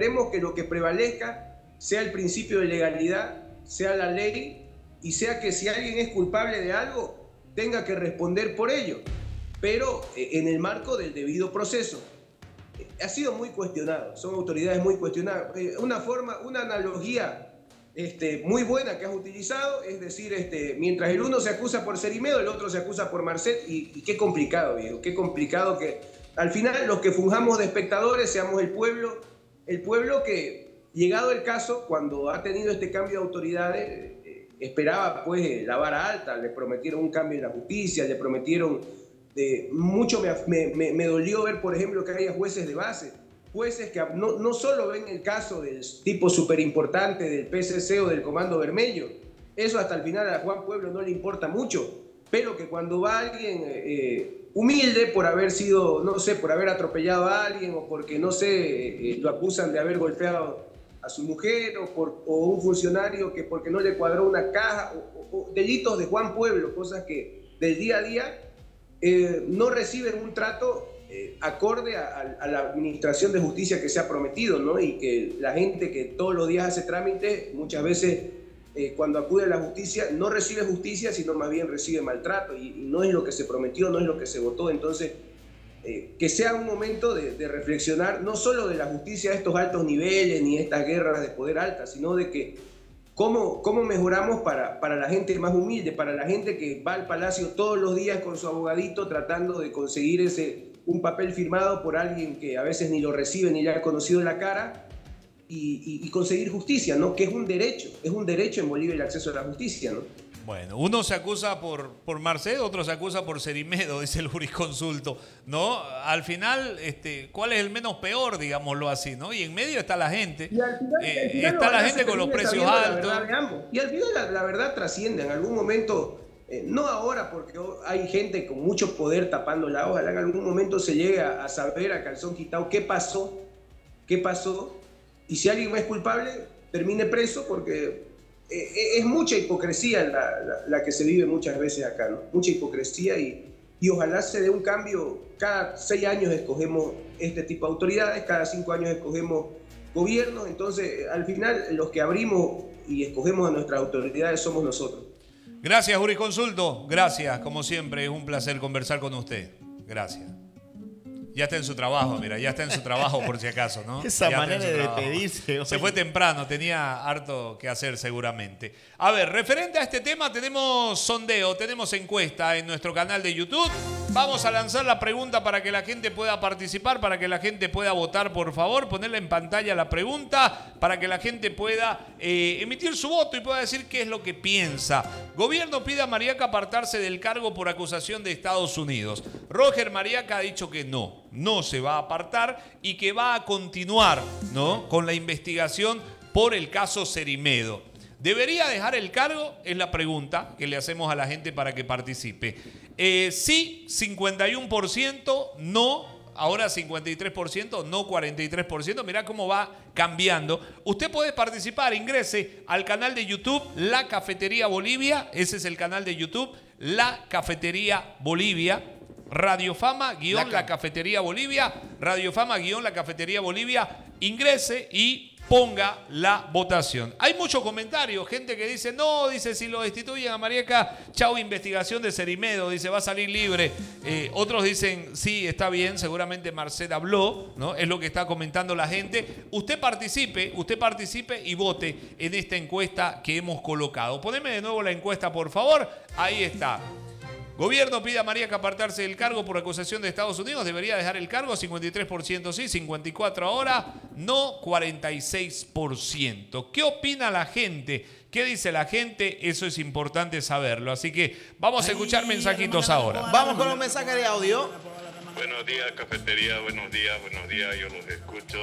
esperemos que lo que prevalezca sea el principio de legalidad, sea la ley, y sea que si alguien es culpable de algo, tenga que responder por ello, pero en el marco del debido proceso. Ha sido muy cuestionado, son autoridades muy cuestionadas. Una analogía muy buena que has utilizado, es decir, mientras el uno se acusa por Cerimedo, el otro se acusa por Marcet, y qué complicado, viejo, qué complicado que al final los que fungamos de espectadores seamos el pueblo que, llegado el caso, cuando ha tenido este cambio de autoridades, esperaba pues la vara alta, le prometieron un cambio en la justicia, le prometieron mucho. Me dolió ver, por ejemplo, que haya jueces de base, jueces que no solo ven el caso del tipo súper importante del PCC o del Comando Bermello, eso hasta el final a Juan Pueblo no le importa mucho, pero que cuando va alguien humilde por haber sido, no sé, por haber atropellado a alguien, o porque, no sé, lo acusan de haber golpeado a su mujer, o un funcionario que porque no le cuadró una caja, o delitos de Juan Pueblo, cosas que del día a día no reciben un trato acorde a la administración de justicia que se ha prometido, ¿no? Y que la gente que todos los días hace trámite, muchas veces cuando acude a la justicia no recibe justicia, sino más bien recibe maltrato, y no es lo que se prometió, no es lo que se votó. Entonces, que sea un momento de reflexionar no solo de la justicia a estos altos niveles ni estas guerras de poder altas, sino de que cómo mejoramos para la gente más humilde, para la gente que va al palacio todos los días con su abogadito tratando de conseguir un papel firmado por alguien que a veces ni lo recibe ni le ha conocido la cara, y conseguir justicia, ¿no? Que es un derecho en Bolivia el acceso a la justicia, ¿no? Bueno, uno se acusa por Marcet, otro se acusa por Cerimedo, dice el jurisconsulto, ¿no? Al final, ¿cuál es el menos peor, digámoslo así, ¿no? Y en medio está la gente, está la gente con los precios altos. Y al final la verdad trasciende en algún momento, no ahora porque hay gente con mucho poder tapándola, ojalá en algún momento se llegue a saber a calzón quitado qué pasó, y si alguien es culpable, termine preso, porque es mucha hipocresía la que se vive muchas veces acá, ¿no? Mucha hipocresía, y ojalá se dé un cambio. Cada 6 años escogemos este tipo de autoridades, cada 5 años escogemos gobiernos, entonces al final los que abrimos y escogemos a nuestras autoridades somos nosotros. Gracias, jurisconsulto, gracias, como siempre, es un placer conversar con usted. Gracias. Ya está en su trabajo, mira, ya está en su trabajo por si acaso, ¿no? Esa manera de despedirse. Se fue temprano, tenía harto que hacer seguramente. A ver, referente a este tema tenemos sondeo, tenemos encuesta en nuestro canal de YouTube. Vamos a lanzar la pregunta para que la gente pueda participar, para que la gente pueda votar, por favor. Ponerla en pantalla la pregunta para que la gente pueda emitir su voto y pueda decir qué es lo que piensa. Gobierno pide a Mariaca apartarse del cargo por acusación de Estados Unidos. Roger Mariaca ha dicho que no se va a apartar y que va a continuar, ¿no?, con la investigación por el caso Cerimedo. ¿Debería dejar el cargo? Es la pregunta que le hacemos a la gente para que participe. Sí, 51%, no, ahora 53%, no 43%. Mirá cómo va cambiando. Usted puede participar, ingrese al canal de YouTube La Cafetería Bolivia. Ese es el canal de YouTube, La Cafetería Bolivia. Radio Fama, La Cafetería Bolivia. Radio Fama, La Cafetería Bolivia. Ingrese y ponga la votación. Hay muchos comentarios, gente que dice, no, dice, si lo destituyen a Mariaca, chau, investigación de Cerimedo, dice, va a salir libre. Otros dicen, sí, está bien, seguramente Marcet habló, ¿no? Es lo que está comentando la gente. Usted participe y vote en esta encuesta que hemos colocado. Poneme de nuevo la encuesta, por favor. Ahí está. Gobierno pide a Mariaca apartarse del cargo por acusación de Estados Unidos. Debería dejar el cargo, 53% sí, 54% ahora, no 46%. ¿Qué opina la gente? ¿Qué dice la gente? Eso es importante saberlo. Así que vamos a escuchar mensajitos ahora. Vamos con los mensajes de audio. Buenos días, cafetería, buenos días. Yo los escucho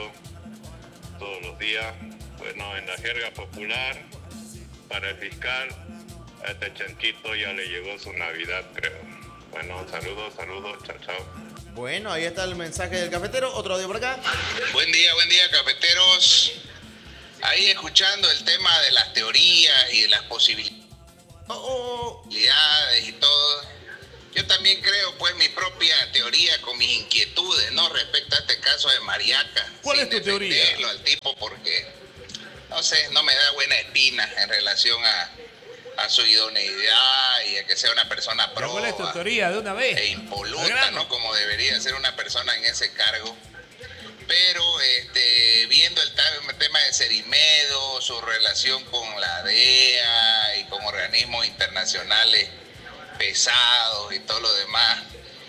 todos los días. Bueno, en la jerga popular, para el fiscal, a este chanchito ya le llegó su Navidad, creo. Bueno, saludos, chao. Bueno, ahí está el mensaje del cafetero. Otro audio por acá. Buen día, cafeteros. Ahí escuchando el tema de las teorías y de las posibilidades y todo. Yo también creo, pues, mi propia teoría con mis inquietudes, ¿no? Respecto a este caso de Mariaca. ¿Cuál es tu teoría? Defenderlo al tipo porque, no sé, no me da buena espina en relación a su idoneidad y a que sea una persona ¿Pero cuál es tu proba teoría de una vez? e impoluta, ¿no? Como debería ser una persona en ese cargo. Pero viendo el tema de Cerimedo, su relación con la DEA y con organismos internacionales pesados y todo lo demás,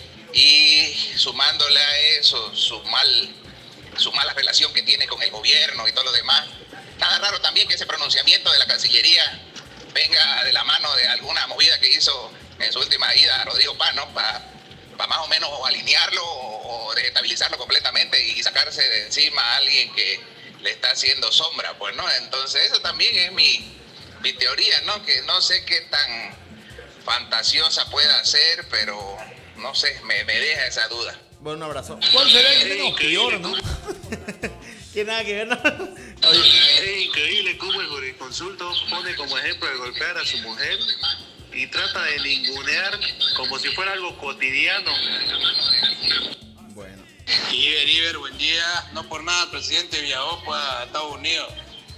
y sumándole a eso su mala relación que tiene con el gobierno y todo lo demás, nada raro también que ese pronunciamiento de la Cancillería venga de la mano de alguna movida que hizo en su última ida a Rodrigo Paz, ¿no? Para más o menos alinearlo o desestabilizarlo completamente y sacarse de encima a alguien que le está haciendo sombra, pues, ¿no? Entonces eso también es mi teoría, ¿no? Que no sé qué tan fantasiosa pueda ser, pero no sé, me deja esa duda. Bueno, un abrazo. ¿Cuál será el menos peor, no? Que nada que ver, ¿no? Es increíble cómo el jurisconsulto pone como ejemplo de golpear a su mujer y trata de ningunear como si fuera algo cotidiano. Bueno. Iber, buen día. No por nada el presidente viajó para Estados Unidos.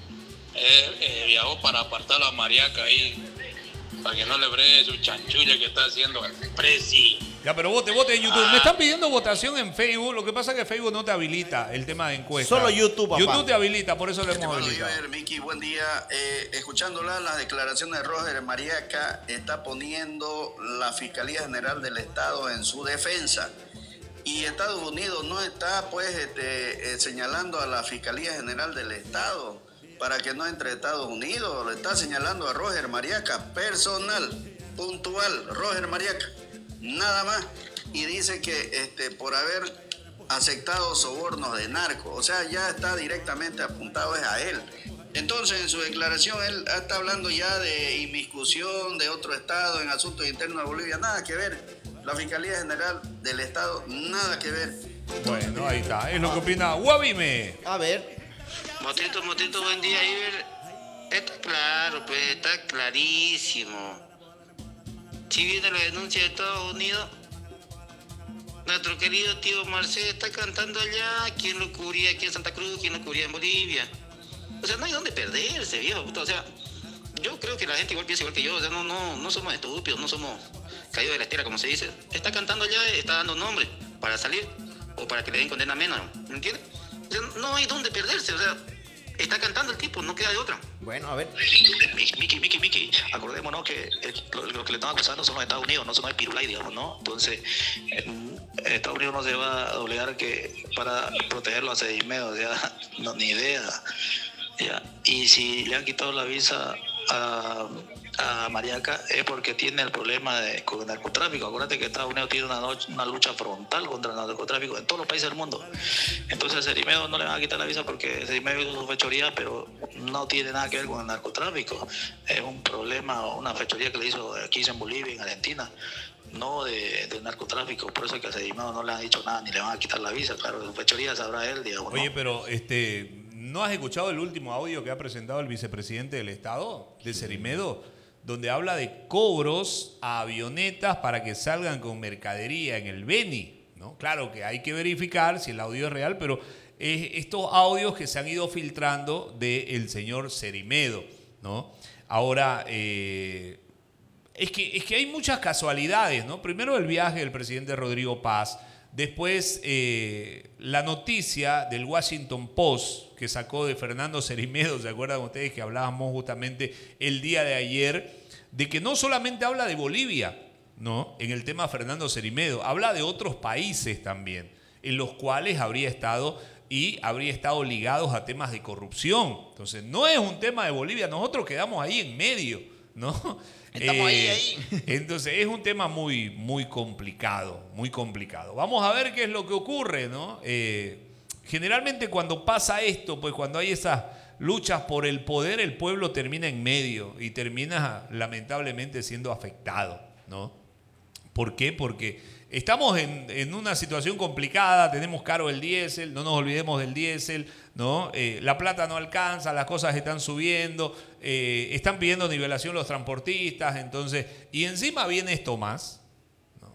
Viajó para apartarlo a Mariaca ahí, para que no le bregue su chanchulla que está haciendo el presi. Ya, pero vote en YouTube. Me están pidiendo votación en Facebook. Lo que pasa es que Facebook no te habilita el tema de encuesta. Solo YouTube, papá. YouTube te habilita, por eso lo hemos habilitado. Iber, Miki, buen día. Escuchándola, las declaraciones de Roger Mariaca está poniendo la Fiscalía General del Estado en su defensa. Y Estados Unidos no está, pues, señalando a la Fiscalía General del Estado para que no entre a Estados Unidos. Le está señalando a Roger Mariaca, personal, puntual, Roger Mariaca. Nada más, y dice que por haber aceptado sobornos de narco, o sea, ya está directamente apuntado es a él. Entonces, en su declaración, él está hablando ya de inmiscusión de otro estado en asuntos internos de Bolivia, nada que ver. La Fiscalía General del Estado, nada que ver. Bueno, ahí está, es lo que opina Guavime. A ver. Motito, buen día, Iber. Está claro, pues, está clarísimo. Si viene la denuncia de Estados Unidos, nuestro querido tío Marcel está cantando allá. ¿Quién lo cubría aquí en Santa Cruz? ¿Quién lo cubría en Bolivia? O sea, no hay dónde perderse, viejo. O sea, yo creo que la gente igual piensa igual que yo. O sea, no somos estúpidos, no somos caídos de la estera, como se dice. Está cantando allá, está dando nombre para salir o para que le den condena menos, ¿me entiendes? O sea, no hay dónde perderse, o sea, está cantando el tipo, no queda de otra. Bueno, a ver. Miki, acordémonos que lo que le están acusando son los Estados Unidos, no son el Pirulay, digamos, ¿no? Entonces, Estados Unidos no se va a doblegar que para protegerlo a Cerimedo, o sea, no, ni idea. Ya. Y si le han quitado la visa a Mariaca es porque tiene el problema con el narcotráfico. Acuérdate que Estados Unidos tiene una lucha frontal contra el narcotráfico en todos los países del mundo. Entonces a Cerimedo no le van a quitar la visa porque Cerimedo hizo su fechoría, pero no tiene nada que ver con el narcotráfico. Es un problema, una fechoría que le hizo aquí en Bolivia, en Argentina, no de narcotráfico. Por eso es que a Cerimedo no le han dicho nada ni le van a quitar la visa. Claro, su fechoría sabrá él, digamos. Oye, ¿no? pero ¿no has escuchado el último audio que ha presentado el vicepresidente del Estado, de Cerimedo, donde habla de cobros a avionetas para que salgan con mercadería en el Beni, ¿no? Claro que hay que verificar si el audio es real, pero estos audios que se han ido filtrando del señor Cerimedo, ¿no? Ahora, es que hay muchas casualidades, ¿no? Primero el viaje del presidente Rodrigo Paz, después la noticia del Washington Post que sacó de Fernando Cerimedo, ¿se acuerdan ustedes que hablábamos justamente el día de ayer? De que no solamente habla de Bolivia, ¿no? En el tema Fernando Cerimedo, habla de otros países también, en los cuales habría estado ligados a temas de corrupción. Entonces, no es un tema de Bolivia, nosotros quedamos ahí en medio, ¿no? Estamos ahí. Entonces, es un tema muy, muy complicado, muy complicado. Vamos a ver qué es lo que ocurre, ¿no? Generalmente cuando pasa esto, pues cuando hay esas luchas por el poder, el pueblo termina en medio y termina lamentablemente siendo afectado, ¿no? ¿Por qué? Porque estamos en una situación complicada, tenemos caro el diésel, no nos olvidemos del diésel, ¿no? La plata no alcanza, las cosas están subiendo, están pidiendo nivelación los transportistas, entonces, y encima viene esto más, ¿no?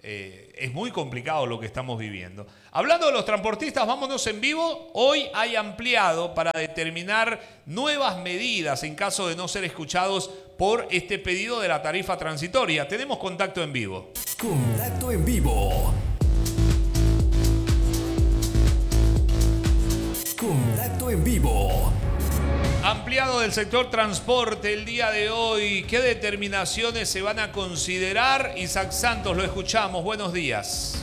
es muy complicado lo que estamos viviendo. Hablando de los transportistas, vámonos en vivo. Hoy hay ampliado para determinar nuevas medidas en caso de no ser escuchados por este pedido de la tarifa transitoria. Tenemos contacto en vivo. Contacto en vivo. Contacto en vivo. Ampliado del sector transporte el día de hoy. ¿Qué determinaciones se van a considerar? Isaac Santos, lo escuchamos. Buenos días.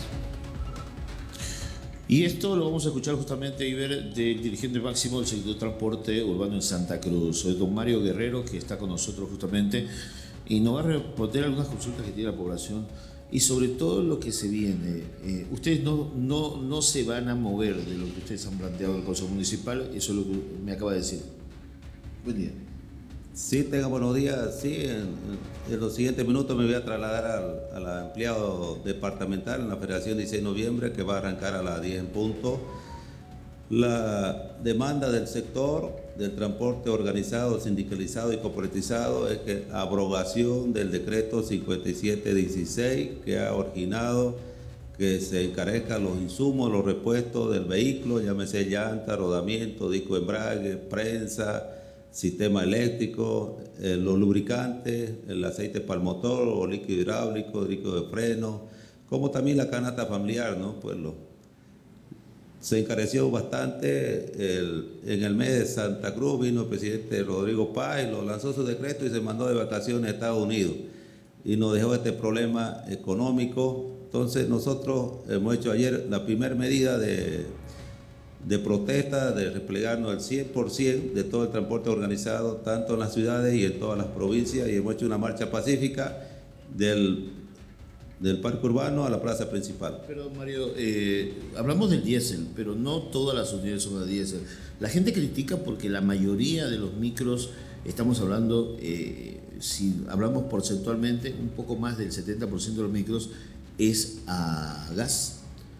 Y esto lo vamos a escuchar justamente, Iber, del dirigente máximo del sector transporte urbano en Santa Cruz, don Mario Guerrero, que está con nosotros justamente y nos va a responder algunas consultas que tiene la población y sobre todo lo que se viene. Ustedes no se van a mover de lo que ustedes han planteado en el Consejo Municipal, eso es lo que me acaba de decir. Buen día. Sí, tenga buenos días. Sí, en los siguientes minutos me voy a trasladar al empleado departamental en la Federación 16 de noviembre, que va a arrancar a las 10 en punto. La demanda del sector del transporte organizado, sindicalizado y corporatizado es que abrogación del decreto 5716, que ha originado que se encarezcan los insumos, los repuestos del vehículo, llámese llanta, rodamiento, disco de embrague, prensa, sistema eléctrico, los lubricantes, el aceite para el motor o líquido hidráulico, líquido de freno, como también la canasta familiar, ¿no? Pues se encareció bastante. En el mes de Santa Cruz vino el presidente Rodrigo Paz y lo lanzó su decreto y se mandó de vacaciones a Estados Unidos y nos dejó este problema económico. Entonces nosotros hemos hecho ayer la primera medida de protesta, de replegarnos al 100% de todo el transporte organizado, tanto en las ciudades y en todas las provincias, y hemos hecho una marcha pacífica del parque urbano a la plaza principal. Pero Mario, hablamos del diésel, pero no todas las unidades son de diésel. La gente critica porque la mayoría de los micros, estamos hablando, si hablamos porcentualmente, un poco más del 70% de los micros es a gas.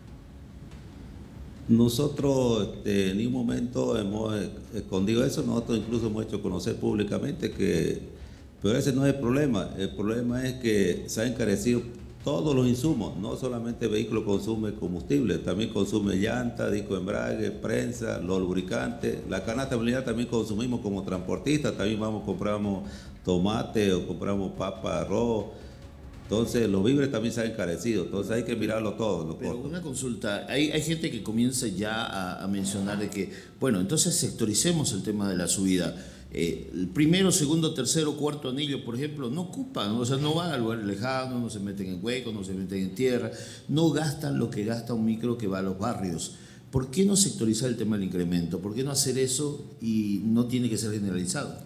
Nosotros en ningún momento hemos escondido eso, nosotros incluso hemos hecho conocer públicamente pero ese no es el problema es que se han encarecido todos los insumos, no solamente el vehículo consume combustible, también consume llanta, disco de embrague, prensa, los lubricantes, la canasta familiar también consumimos como transportistas, también compramos tomate o compramos papa, arroz. Entonces los víveres también se han encarecido, entonces hay que mirarlo todo. Pero una consulta, hay gente que comienza ya a mencionar de que, bueno, entonces sectoricemos el tema de la subida. El primero, segundo, tercero, cuarto anillo, por ejemplo, no ocupan, o sea, no van a lugares lejanos, no se meten en huecos, no se meten en tierra, no gastan lo que gasta un micro que va a los barrios. ¿Por qué no sectorizar el tema del incremento? ¿Por qué no hacer eso y no tiene que ser generalizado?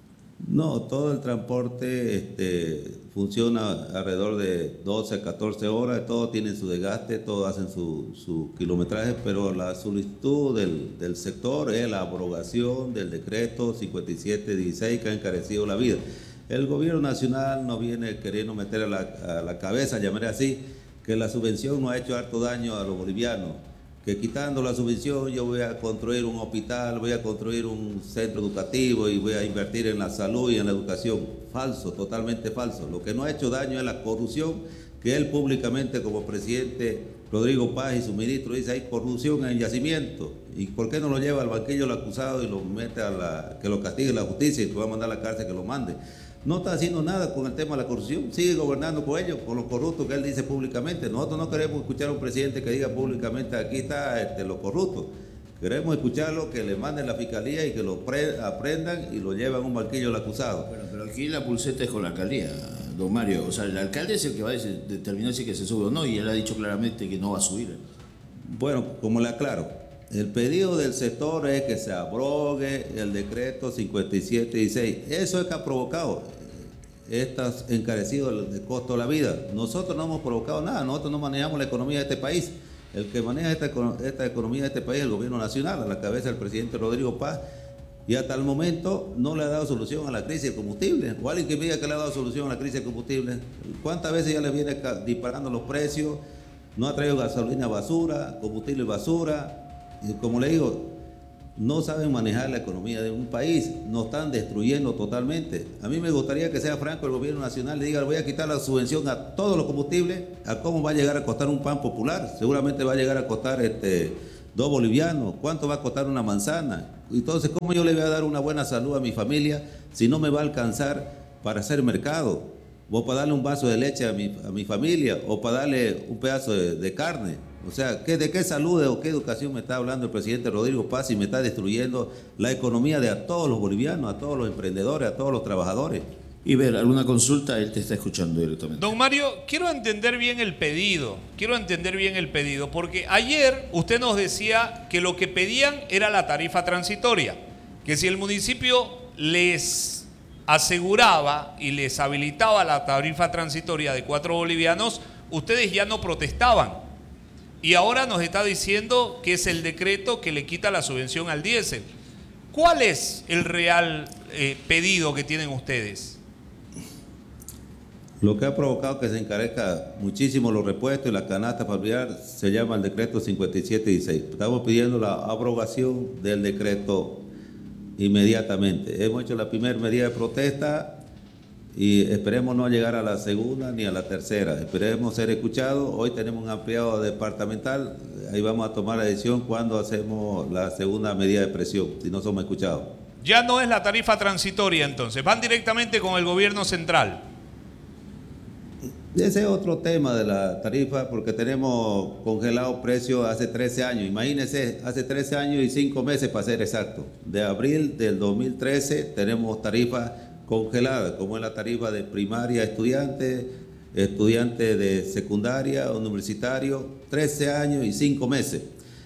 No, todo el transporte funciona alrededor de 12 a 14 horas, todos tienen su desgaste, todos hacen su kilometraje, pero la solicitud del sector es la abrogación del decreto 5716 que ha encarecido la vida. El gobierno nacional nos viene queriendo meter a la cabeza, llamaré así, que la subvención no ha hecho harto daño a los bolivianos, que quitando la subvención yo voy a construir un hospital, voy a construir un centro educativo y voy a invertir en la salud y en la educación. Falso, totalmente falso. Lo que no ha hecho daño es la corrupción, que él públicamente como presidente Rodrigo Paz y su ministro dice hay corrupción en el yacimiento. ¿Y por qué no lo lleva al banquillo el acusado y lo mete que lo castigue la justicia y que va a mandar a la cárcel que lo mande? No está haciendo nada con el tema de la corrupción, sigue gobernando con ellos, con los corruptos que él dice públicamente. Nosotros no queremos escuchar a un presidente que diga públicamente aquí está los corruptos. Queremos escucharlo, que le manden la fiscalía y que lo aprendan y lo lleven a un banquillo al acusado. Bueno, pero aquí la pulseta es con la alcaldía, don Mario. O sea, el alcalde es el que va a determinar si que se sube o no, y él ha dicho claramente que no va a subir. Bueno, como le aclaro, el pedido del sector es que se abrogue el decreto 5716. Eso es que ha provocado estas encarecidos del costo de la vida. Nosotros no hemos provocado nada, nosotros no manejamos la economía de este país. El que maneja esta economía de este país es el gobierno nacional, a la cabeza del presidente Rodrigo Paz, y hasta el momento no le ha dado solución a la crisis de combustible. O alguien que me diga que le ha dado solución a la crisis de combustible. ¿Cuántas veces ya le viene disparando los precios? No ha traído gasolina basura, combustible basura. Y como le digo, no saben manejar la economía de un país, nos están destruyendo totalmente. A mí me gustaría que sea franco el gobierno nacional, le diga, le voy a quitar la subvención a todos los combustibles, a cómo va a llegar a costar un pan popular, seguramente va a llegar a costar 2 bolivianos, ¿cuánto va a costar una manzana? Entonces, ¿cómo yo le voy a dar una buena salud a mi familia si no me va a alcanzar para hacer mercado? O para darle un vaso de leche a mi familia, o para darle un pedazo de carne. O sea, ¿de qué salud o qué educación me está hablando el presidente Rodrigo Paz y me está destruyendo la economía de a todos los bolivianos, a todos los emprendedores, a todos los trabajadores? Y ver, alguna consulta, él te está escuchando directamente. Don Mario, quiero entender bien el pedido, porque ayer usted nos decía que lo que pedían era la tarifa transitoria, que si el municipio les aseguraba y les habilitaba la tarifa transitoria de 4 bolivianos, ustedes ya no protestaban. Y ahora nos está diciendo que es el decreto que le quita la subvención al diésel. ¿Cuál es el real pedido que tienen ustedes? Lo que ha provocado que se encarezca muchísimo los repuestos y la canasta familiar se llama el decreto 5716. Estamos pidiendo la abrogación del decreto inmediatamente. Hemos hecho la primera medida de protesta y esperemos no llegar a la segunda ni a la tercera. Esperemos ser escuchados. Hoy tenemos un ampliado departamental. Ahí vamos a tomar la decisión cuando hacemos la segunda medida de presión, si no somos escuchados. Ya no es la tarifa transitoria entonces, van directamente con el gobierno central. Ese es otro tema de la tarifa, porque tenemos congelado precios hace 13 años. Imagínense, hace 13 años y 5 meses para ser exacto. De abril del 2013 tenemos tarifas congeladas, como es la tarifa de primaria estudiante de secundaria, universitario, 13 años y 5 meses.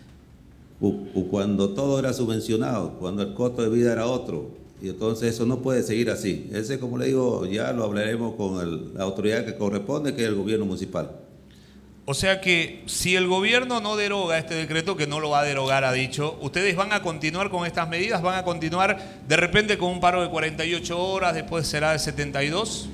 Cuando todo era subvencionado, cuando el costo de vida era otro. Y entonces eso no puede seguir así. Ese, como le digo, ya lo hablaremos con la autoridad que corresponde, que es el gobierno municipal. O sea que si el gobierno no deroga este decreto, que no lo va a derogar, ha dicho, ¿ustedes van a continuar con estas medidas? ¿Van a continuar de repente con un paro de 48 horas, después será de 72?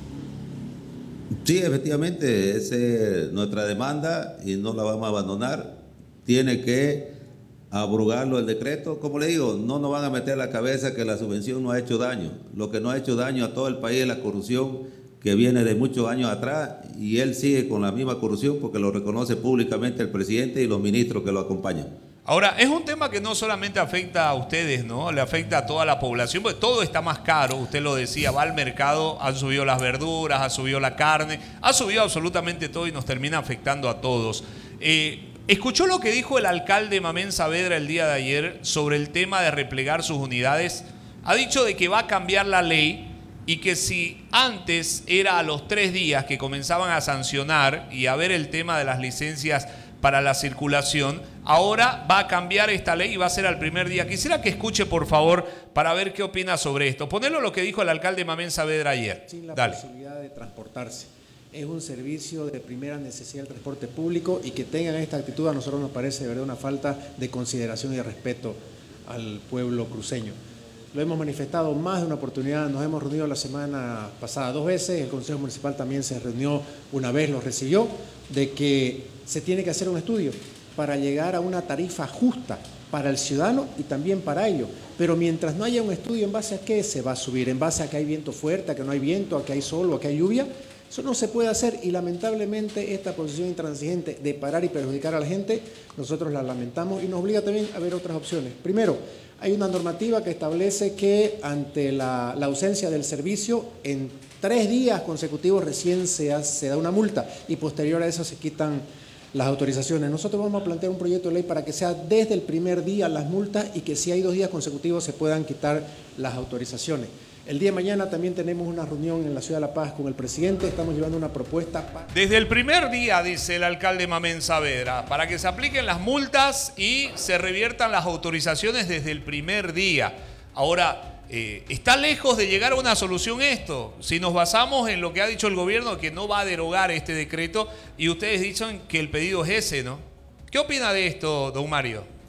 Sí, efectivamente, esa es nuestra demanda y no la vamos a abandonar. Tiene que abrogarlo el decreto. Como le digo, no nos van a meter a la cabeza que la subvención no ha hecho daño. Lo que no ha hecho daño a todo el país es la corrupción que viene de muchos años atrás, y él sigue con la misma corrupción porque lo reconoce públicamente el presidente y los ministros que lo acompañan. Ahora, es un tema que no solamente afecta a ustedes, ¿no? Le afecta a toda la población, porque todo está más caro. Usted lo decía, va al mercado, han subido las verduras, ha subido la carne, ha subido absolutamente todo y nos termina afectando a todos. ¿Escuchó lo que dijo el alcalde Mamén Saavedra el día de ayer sobre el tema de replegar sus unidades? Ha dicho de que va a cambiar la ley y que si antes era a los 3 días que comenzaban a sancionar y a ver el tema de las licencias para la circulación, ahora va a cambiar esta ley y va a ser al primer día. Quisiera que escuche, por favor, para ver qué opina sobre esto. Ponelo lo que dijo el alcalde Mamén Saavedra ayer. Sin la Dale. posibilidad de transportarse. Es un servicio de primera necesidad del transporte público, y que tengan esta actitud a nosotros nos parece de verdad una falta de consideración y de respeto al pueblo cruceño. Lo hemos manifestado más de una oportunidad, nos hemos reunido la semana pasada 2 veces, el Consejo Municipal también se reunió una vez, lo recibió, de que se tiene que hacer un estudio para llegar a una tarifa justa para el ciudadano y también para ellos. Pero mientras no haya un estudio en base a qué se va a subir, en base a que hay viento fuerte, a que no hay viento, a que hay sol o a que hay lluvia, eso no se puede hacer, y lamentablemente esta posición intransigente de parar y perjudicar a la gente, nosotros la lamentamos y nos obliga también a ver otras opciones. Primero, hay una normativa que establece que ante la ausencia del servicio, en 3 días consecutivos recién se da una multa, y posterior a eso se quitan las autorizaciones. Nosotros vamos a plantear un proyecto de ley para que sea desde el primer día las multas, y que si hay 2 días consecutivos se puedan quitar las autorizaciones. El día de mañana también tenemos una reunión en la Ciudad de La Paz con el presidente. Estamos llevando una propuesta para... Desde el primer día, dice el alcalde Mamén Saavedra, para que se apliquen las multas y se reviertan las autorizaciones desde el primer día. Ahora, ¿está lejos de llegar a una solución esto? Si nos basamos en lo que ha dicho el gobierno, que no va a derogar este decreto, y ustedes dicen que el pedido es ese, ¿no? ¿Qué opina de esto, don Mario?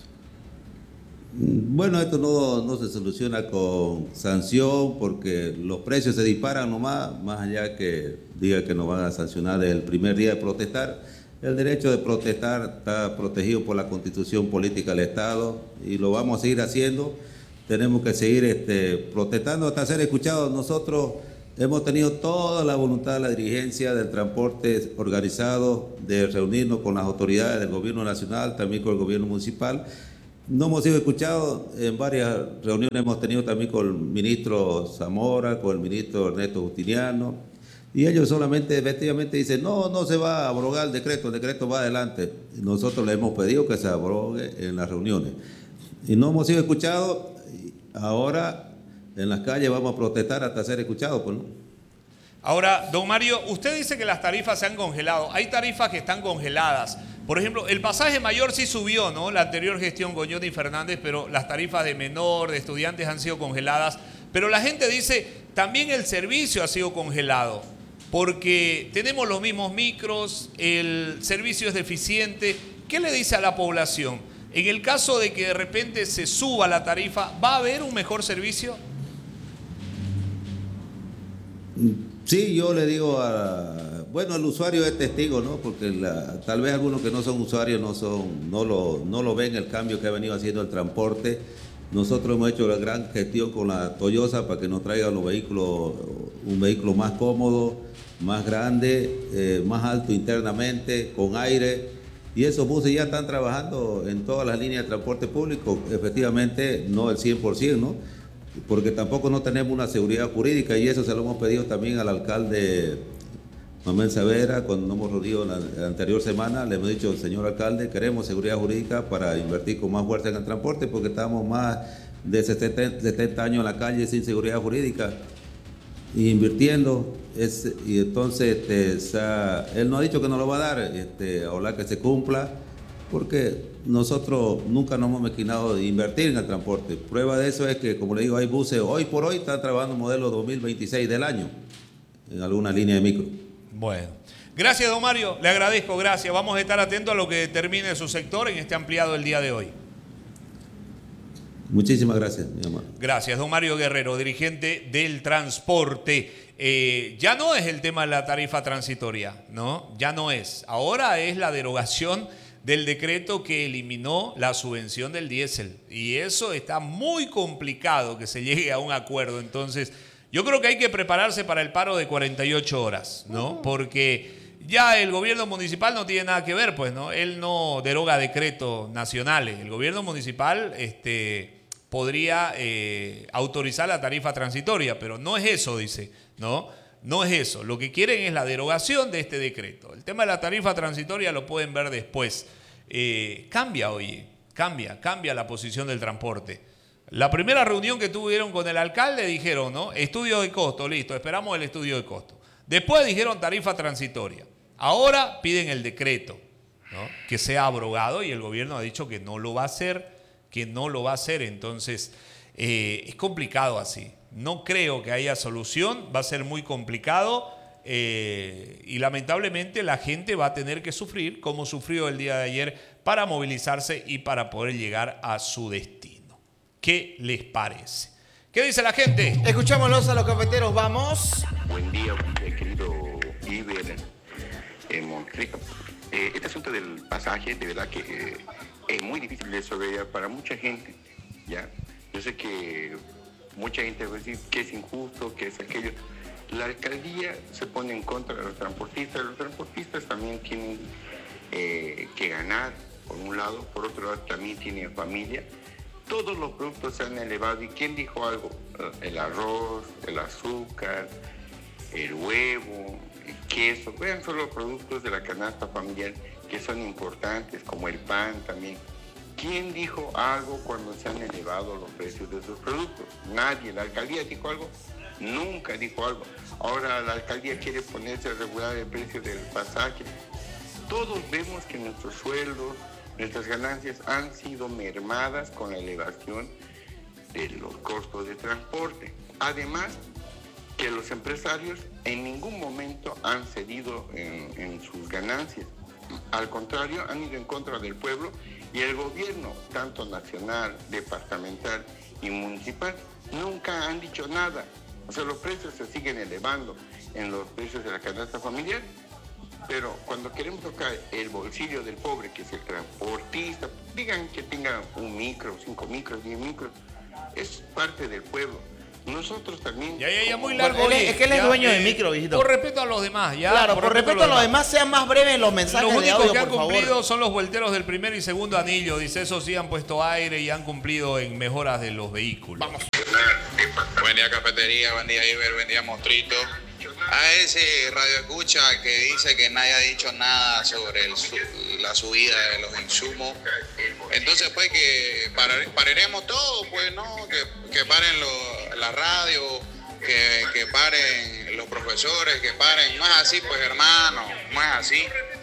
Bueno, esto no se soluciona con sanción, porque los precios se disparan nomás, más allá que diga que nos van a sancionar desde el primer día de protestar. El derecho de protestar está protegido por la Constitución Política del Estado y lo vamos a seguir haciendo. Tenemos que seguir protestando hasta ser escuchados. Nosotros hemos tenido toda la voluntad de la dirigencia del transporte organizado de reunirnos con las autoridades del gobierno nacional, también con el gobierno municipal. No hemos sido escuchados. En varias reuniones hemos tenido también con el ministro Zamora, con el ministro Ernesto Justiniano, y ellos solamente efectivamente dicen, no se va a abrogar el decreto va adelante. Nosotros le hemos pedido que se abrogue en las reuniones. Y no hemos sido escuchados. Ahora en las calles vamos a protestar hasta ser escuchados, pues, ¿no? Ahora, don Mario, usted dice que las tarifas se han congelado. Hay tarifas que están congeladas. Por ejemplo, el pasaje mayor sí subió, ¿no? La anterior gestión con Johnny Fernández, pero las tarifas de menor, de estudiantes han sido congeladas. Pero la gente dice, también el servicio ha sido congelado, porque tenemos los mismos micros, el servicio es deficiente. ¿Qué le dice a la población? En el caso de que de repente se suba la tarifa, ¿va a haber un mejor servicio? Sí, yo le digo el usuario es testigo, ¿no? Porque tal vez algunos que no son usuarios no lo ven el cambio que ha venido haciendo el transporte. Nosotros hemos hecho la gran gestión con la Toyota para que nos traigan un vehículo más cómodo, más grande, más alto internamente, con aire. Y esos buses ya están trabajando en todas las líneas de transporte público, efectivamente no el 100%, ¿no? Porque tampoco no tenemos una seguridad jurídica, y eso se lo hemos pedido también al alcalde Manuel Savera. Cuando nos hemos reunido la anterior semana, le hemos dicho, señor alcalde, queremos seguridad jurídica para invertir con más fuerza en el transporte, porque estamos más de 70 años en la calle sin seguridad jurídica, invirtiendo. Y entonces él nos ha dicho que nos lo va a dar, ojalá que se cumpla, porque nosotros nunca nos hemos maquinado de invertir en el transporte. Prueba de eso es que, como le digo, hay buses, hoy por hoy están trabajando modelo 2026 del año, en alguna línea de micro. Bueno, gracias don Mario, le agradezco, gracias. Vamos a estar atentos a lo que determine su sector en este ampliado el día de hoy. Muchísimas gracias, mi amor. Gracias, don Mario Guerrero, dirigente del transporte. Ya no es el tema de la tarifa transitoria, ¿no? Ya no es. Ahora es la derogación del decreto que eliminó la subvención del diésel. Y eso está muy complicado que se llegue a un acuerdo. Entonces, yo creo que hay que prepararse para el paro de 48 horas, ¿no? Porque ya el gobierno municipal no tiene nada que ver, pues, ¿no? Él no deroga decretos nacionales. El gobierno municipal podría autorizar la tarifa transitoria, pero no es eso, dice, ¿no? No es eso. Lo que quieren es la derogación de este decreto. El tema de la tarifa transitoria lo pueden ver después. Cambia la posición del transporte. La primera reunión que tuvieron con el alcalde dijeron, ¿no? Estudio de costo, listo, esperamos el estudio de costo. Después dijeron tarifa transitoria. Ahora piden el decreto, ¿no? Que sea abrogado, y el gobierno ha dicho que no lo va a hacer, Entonces, es complicado así. No creo que haya solución, va a ser muy complicado, y lamentablemente la gente va a tener que sufrir como sufrió el día de ayer para movilizarse y para poder llegar a su destino. ¿Qué les parece? ¿Qué dice la gente? Escuchámoslos a los cafeteros, vamos. Buen día, querido Iber Montrica. Este asunto del pasaje, de verdad que es muy difícil de sobrellevar para mucha gente, ¿ya? Yo sé que mucha gente va a decir que es injusto, que es aquello. La alcaldía se pone en contra de los transportistas. Los transportistas también tienen que ganar, por un lado. Por otro lado, también tienen familia. Todos los productos se han elevado. ¿Y quién dijo algo? El arroz, el azúcar, el huevo, el queso. Vean solo los productos de la canasta familiar que son importantes, como el pan también. ¿Quién dijo algo cuando se han elevado los precios de esos productos? Nadie. ¿La alcaldía dijo algo? Nunca dijo algo. Ahora la alcaldía quiere ponerse a regular el precio del pasaje. Todos vemos que nuestros sueldos, nuestras ganancias han sido mermadas con la elevación de los costos de transporte. Además, que los empresarios en ningún momento han cedido en sus ganancias. Al contrario, han ido en contra del pueblo, y el gobierno, tanto nacional, departamental y municipal, nunca han dicho nada. O sea, los precios se siguen elevando en los precios de la canasta familiar, Pero cuando queremos tocar el bolsillo del pobre, que es el transportista, digan que tenga un micro, 5 micros, 10 micros, es parte del pueblo. Nosotros también... Ya, muy largo. Es que él es dueño del micro, viejito. Por respeto a los demás, ya. Claro, por respeto a los demás, sean más breves los mensajes Los de únicos audio, que han por favor. cumplido son los vuelteros del primer y segundo anillo. Dice, eso sí han puesto aire y han cumplido en mejoras de los vehículos. Vamos. Buen día, cafetería, buen día, Iber, buen día, Mostrito. A ese radio escucha que dice que nadie ha dicho nada sobre la subida de los insumos. Entonces, pues, que pararemos todo, pues, ¿no? Que paren la radio, que paren los profesores, que paren. No es así, pues, hermano, no es así.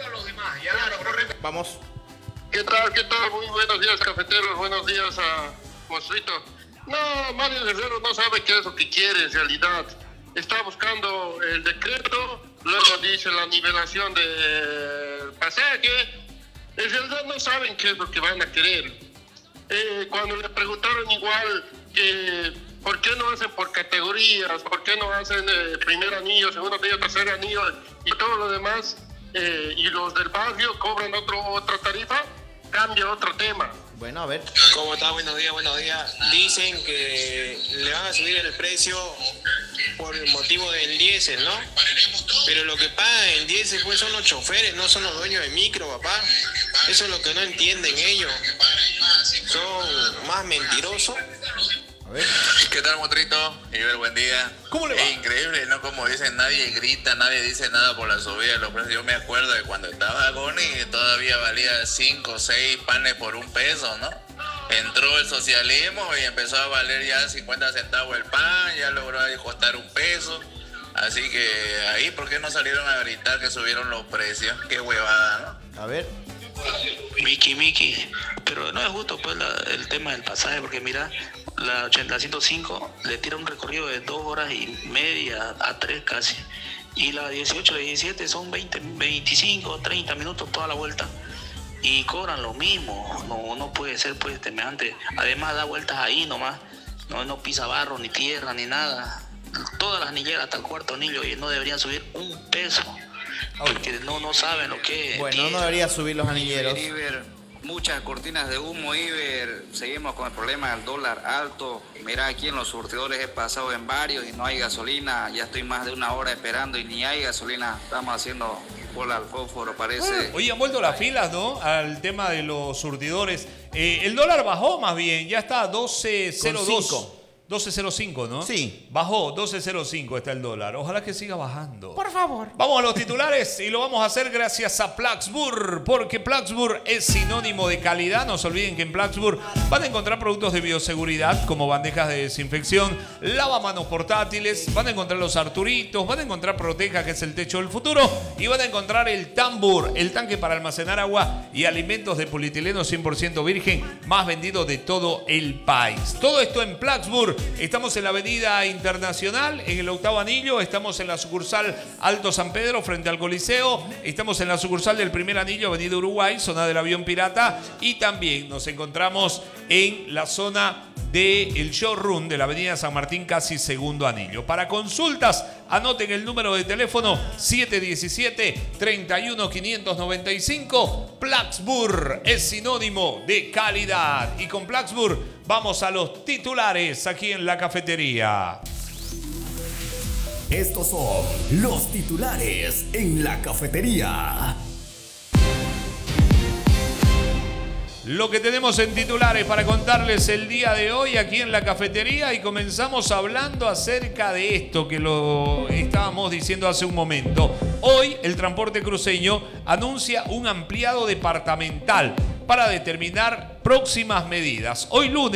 Vamos. ¿Qué tal? Muy buenos días, cafeteros. Buenos días a Mostrito. No, Mario Guerrero no sabe qué es lo que quiere en realidad. Está buscando el decreto, luego dice la nivelación del pasaje. En realidad no saben qué es lo que van a querer. Cuando le preguntaron igual que por qué no hacen por categorías, por qué no hacen primer anillo, segundo anillo, tercer anillo y todo lo demás, y los del barrio cobran otra tarifa, cambia otro tema. Bueno, a ver. ¿Cómo está? Buenos días. Dicen que le van a subir el precio por el motivo del diésel, ¿no? Pero lo que pagan el diésel pues son los choferes, no son los dueños de micro, papá. Eso es lo que no entienden ellos. Son más mentirosos. A ver. ¿Qué tal, Motrito? Iber, buen día. ¿Cómo le va? Es increíble, ¿no? Como dicen, nadie grita, nadie dice nada por la subida de los precios. Yo me acuerdo de cuando estaba Goni todavía valía 5 o 6 panes por $1, ¿no? Entró el socialismo y empezó a valer ya 50 centavos el pan, ya logró costar $1. Así que ahí, ¿por qué no salieron a gritar que subieron los precios? Qué huevada, ¿no? A ver. Miki, pero no es justo pues el tema del pasaje, porque mira, la 80-105 le tira un recorrido de 2 horas y media a 3 casi, y la 18, la 17 son 20, 25, 30 minutos toda la vuelta, y cobran lo mismo. No puede ser pues semejante. Además da vueltas ahí nomás, no pisa barro, ni tierra, ni nada. Todas las anilleras hasta el cuarto anillo, y no deberían subir $1. Porque no saben lo que es. Bueno, no debería subir los anilleros. Iber, muchas cortinas de humo, Iber. Seguimos con el problema del dólar alto. Mira, aquí en los surtidores he pasado en varios y no hay gasolina. Ya estoy más de 1 hora esperando y ni hay gasolina. Estamos haciendo bola al fósforo, parece. Hoy han vuelto las filas, ¿no? Al tema de los surtidores. El dólar bajó más bien, ya está a 12.02. 12.05, ¿no? Sí. Bajó, 12.05 está el dólar. Ojalá que siga bajando. Por favor. Vamos a los titulares y lo vamos a hacer gracias a Plaxburr, porque Plaxburr es sinónimo de calidad. No se olviden que en Plaxburr van a encontrar productos de bioseguridad como bandejas de desinfección, lavamanos portátiles, van a encontrar los Arturitos, van a encontrar Proteja, que es el techo del futuro, y van a encontrar el Tambur, el tanque para almacenar agua y alimentos de polietileno 100% virgen, más vendido de todo el país. Todo esto en Plaxburr. Estamos en la Avenida Internacional, en el 8º anillo. Estamos en la sucursal Alto San Pedro, frente al Coliseo. Estamos en la sucursal del primer anillo, Avenida Uruguay, zona del avión pirata. Y también nos encontramos en la zona del showroom de la Avenida San Martín, casi segundo anillo. Para consultas, anoten el número de teléfono 717-31-595. Plaxburr es sinónimo de calidad. Y con Plaxburr vamos a los titulares aquí en la cafetería. Estos son los titulares en la cafetería. Lo que tenemos en titulares para contarles el día de hoy aquí en la cafetería, y comenzamos hablando acerca de esto que lo estábamos diciendo hace un momento. Hoy el transporte cruceño anuncia un ampliado departamental para determinar próximas medidas.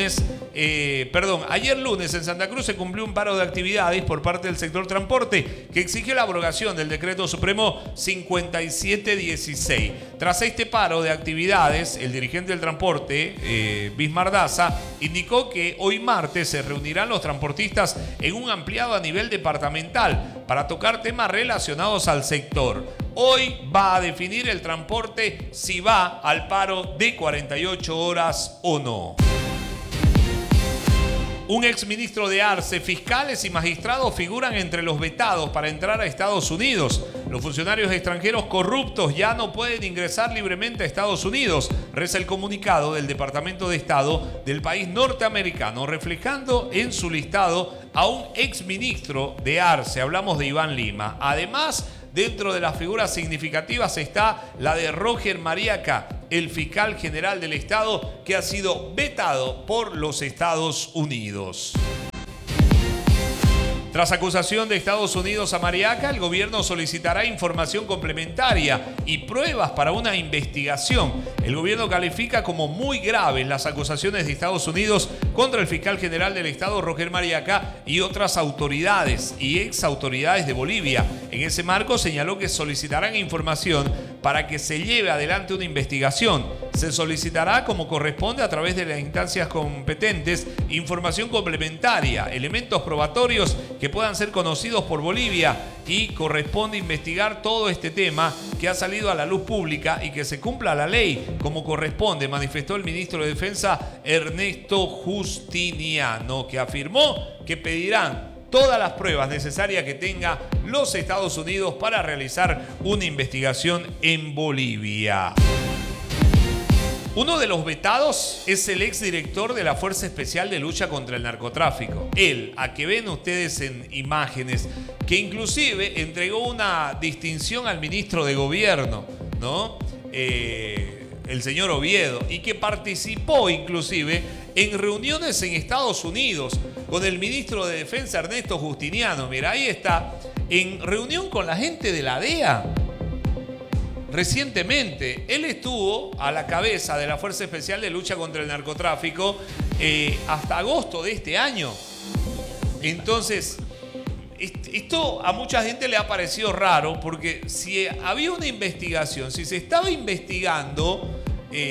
Ayer lunes en Santa Cruz se cumplió un paro de actividades por parte del sector transporte que exigió la abrogación del Decreto Supremo 5716. Tras este paro de actividades, el dirigente del transporte, Bismar Daza, indicó que hoy martes se reunirán los transportistas en un ampliado a nivel departamental para tocar temas relacionados al sector. Hoy va a definir el transporte si va al paro de 48 horas o no. un exministro de Arce, fiscales y magistrados figuran entre los vetados para entrar a Estados Unidos. Los funcionarios extranjeros corruptos ya no pueden ingresar libremente a Estados Unidos, reza el comunicado del Departamento de Estado del país norteamericano, reflejando en su listado a un exministro de Arce. Hablamos de Iván Lima. Además, dentro de las figuras significativas está la de Roger Mariaca, el fiscal general del Estado, que ha sido vetado por los Estados Unidos. Tras acusación de Estados Unidos a Mariaca, el gobierno solicitará información complementaria y pruebas para una investigación. El gobierno califica como muy graves las acusaciones de Estados Unidos contra el fiscal general del Estado, Roger Mariaca, y otras autoridades y exautoridades de Bolivia. En ese marco señaló que solicitarán información para que se lleve adelante una investigación. Se solicitará, como corresponde a través de las instancias competentes, información complementaria, elementos probatorios que puedan ser conocidos por Bolivia, y corresponde investigar todo este tema que ha salido a la luz pública y que se cumpla la ley como corresponde, manifestó el ministro de Defensa Ernesto Justiniano, que afirmó que pedirán todas las pruebas necesarias que tenga los Estados Unidos para realizar una investigación en Bolivia. Uno de los vetados es el exdirector de la Fuerza Especial de Lucha contra el Narcotráfico. Él, a que ven ustedes en imágenes, que inclusive entregó una distinción al ministro de Gobierno, ¿no? El señor Oviedo, y que participó inclusive en reuniones en Estados Unidos con el ministro de Defensa Ernesto Justiniano. Mira, ahí está, en reunión con la gente de la DEA. Recientemente, él estuvo a la cabeza de la Fuerza Especial de Lucha contra el Narcotráfico hasta agosto de este año. Entonces, esto a mucha gente le ha parecido raro, porque si había una investigación, si se estaba investigando,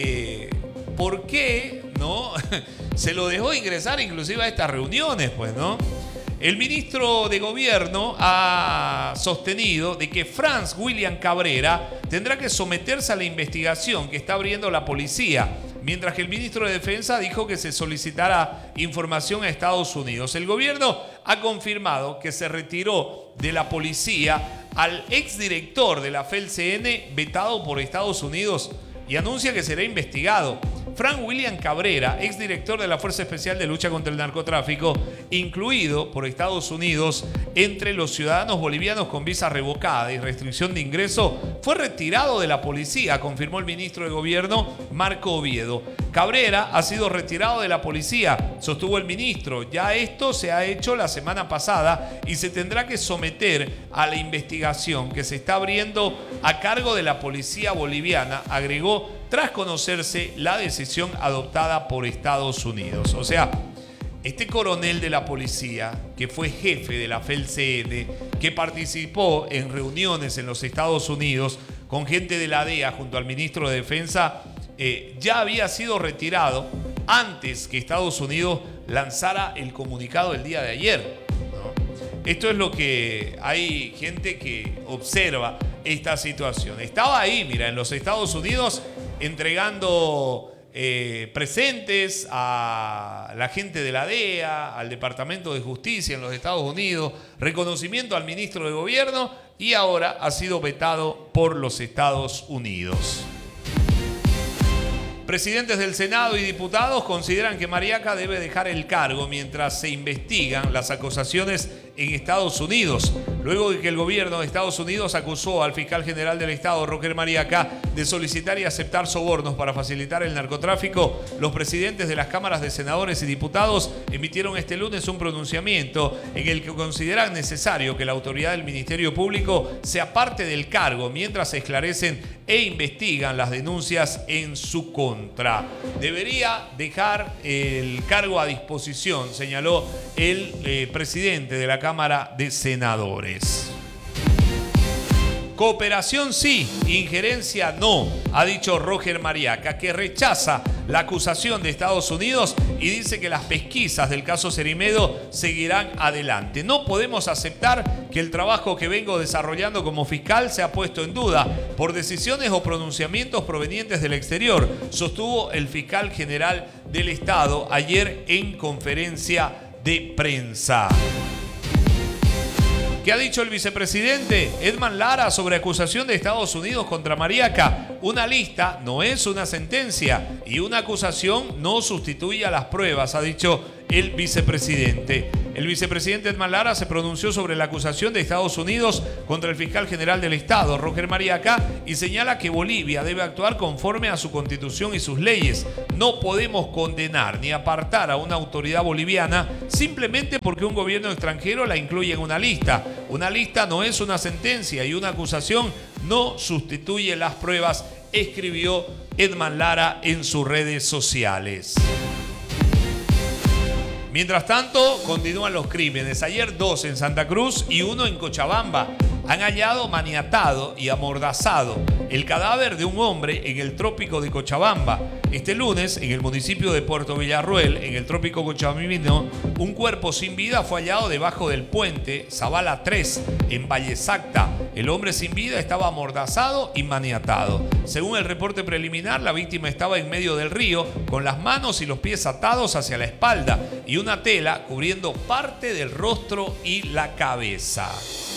¿por qué no se lo dejó ingresar inclusive a estas reuniones, pues, no? El ministro de Gobierno ha sostenido de que Franz William Cabrera tendrá que someterse a la investigación que está abriendo la policía, mientras que el ministro de Defensa dijo que se solicitará información a Estados Unidos. El gobierno ha confirmado que se retiró de la policía al exdirector de la FELCN vetado por Estados Unidos y anuncia que será investigado. Frank William Cabrera, exdirector de la Fuerza Especial de Lucha contra el Narcotráfico, incluido por Estados Unidos entre los ciudadanos bolivianos con visa revocada y restricción de ingreso, fue retirado de la policía, confirmó el ministro de Gobierno, Marco Oviedo. Cabrera ha sido retirado de la policía, sostuvo el ministro. Ya esto se ha hecho la semana pasada y se tendrá que someter a la investigación que se está abriendo a cargo de la policía boliviana, agregó, tras conocerse la decisión adoptada por Estados Unidos. O sea, este coronel de la policía, que fue jefe de la FELCN, que participó en reuniones en los Estados Unidos con gente de la DEA junto al ministro de Defensa, ya había sido retirado antes que Estados Unidos lanzara el comunicado el día de ayer, ¿no? Esto es lo que hay gente que observa esta situación. Estaba ahí, mira, en los Estados Unidos entregando presentes a la gente de la DEA, al Departamento de Justicia en los Estados Unidos, reconocimiento al ministro de Gobierno, y ahora ha sido vetado por los Estados Unidos. Presidentes del Senado y diputados consideran que Mariaca debe dejar el cargo mientras se investigan las acusaciones en Estados Unidos, luego de que el gobierno de Estados Unidos acusó al fiscal general del Estado, Roger Mariaca, de solicitar y aceptar sobornos para facilitar el narcotráfico. Los presidentes de las cámaras de senadores y diputados emitieron este lunes un pronunciamiento en el que consideran necesario que la autoridad del Ministerio Público se aparte del cargo mientras se esclarecen e investigan las denuncias en su contra. Debería dejar el cargo a disposición, señaló el presidente de la Cámara de Senadores. Cooperación sí, injerencia no, ha dicho Roger Mariaca, que rechaza la acusación de Estados Unidos y dice que las pesquisas del caso Cerimedo seguirán adelante. No podemos aceptar que el trabajo que vengo desarrollando como fiscal sea puesto en duda por decisiones o pronunciamientos provenientes del exterior, sostuvo el fiscal general del Estado ayer en conferencia de prensa. ¿Qué ha dicho el vicepresidente Edman Lara sobre acusación de Estados Unidos contra Mariaca? Una lista no es una sentencia y una acusación no sustituye a las pruebas, ha dicho el vicepresidente. El vicepresidente Edman Lara se pronunció sobre la acusación de Estados Unidos contra el fiscal general del Estado, Roger Mariaca, y señala que Bolivia debe actuar conforme a su constitución y sus leyes. No podemos condenar ni apartar a una autoridad boliviana simplemente porque un gobierno extranjero la incluye en una lista. Una lista no es una sentencia y una acusación no sustituye las pruebas, escribió Edman Lara en sus redes sociales. Mientras tanto, continúan los crímenes. Ayer 2 en Santa Cruz y 1 en Cochabamba. Han hallado maniatado y amordazado el cadáver de un hombre en el trópico de Cochabamba. Este lunes, en el municipio de Puerto Villarruel, en el trópico cochabambino, un cuerpo sin vida fue hallado debajo del puente Zabala 3, en Valle Sacta. El hombre sin vida estaba amordazado y maniatado. Según el reporte preliminar, la víctima estaba en medio del río, con las manos y los pies atados hacia la espalda y una tela cubriendo parte del rostro y la cabeza.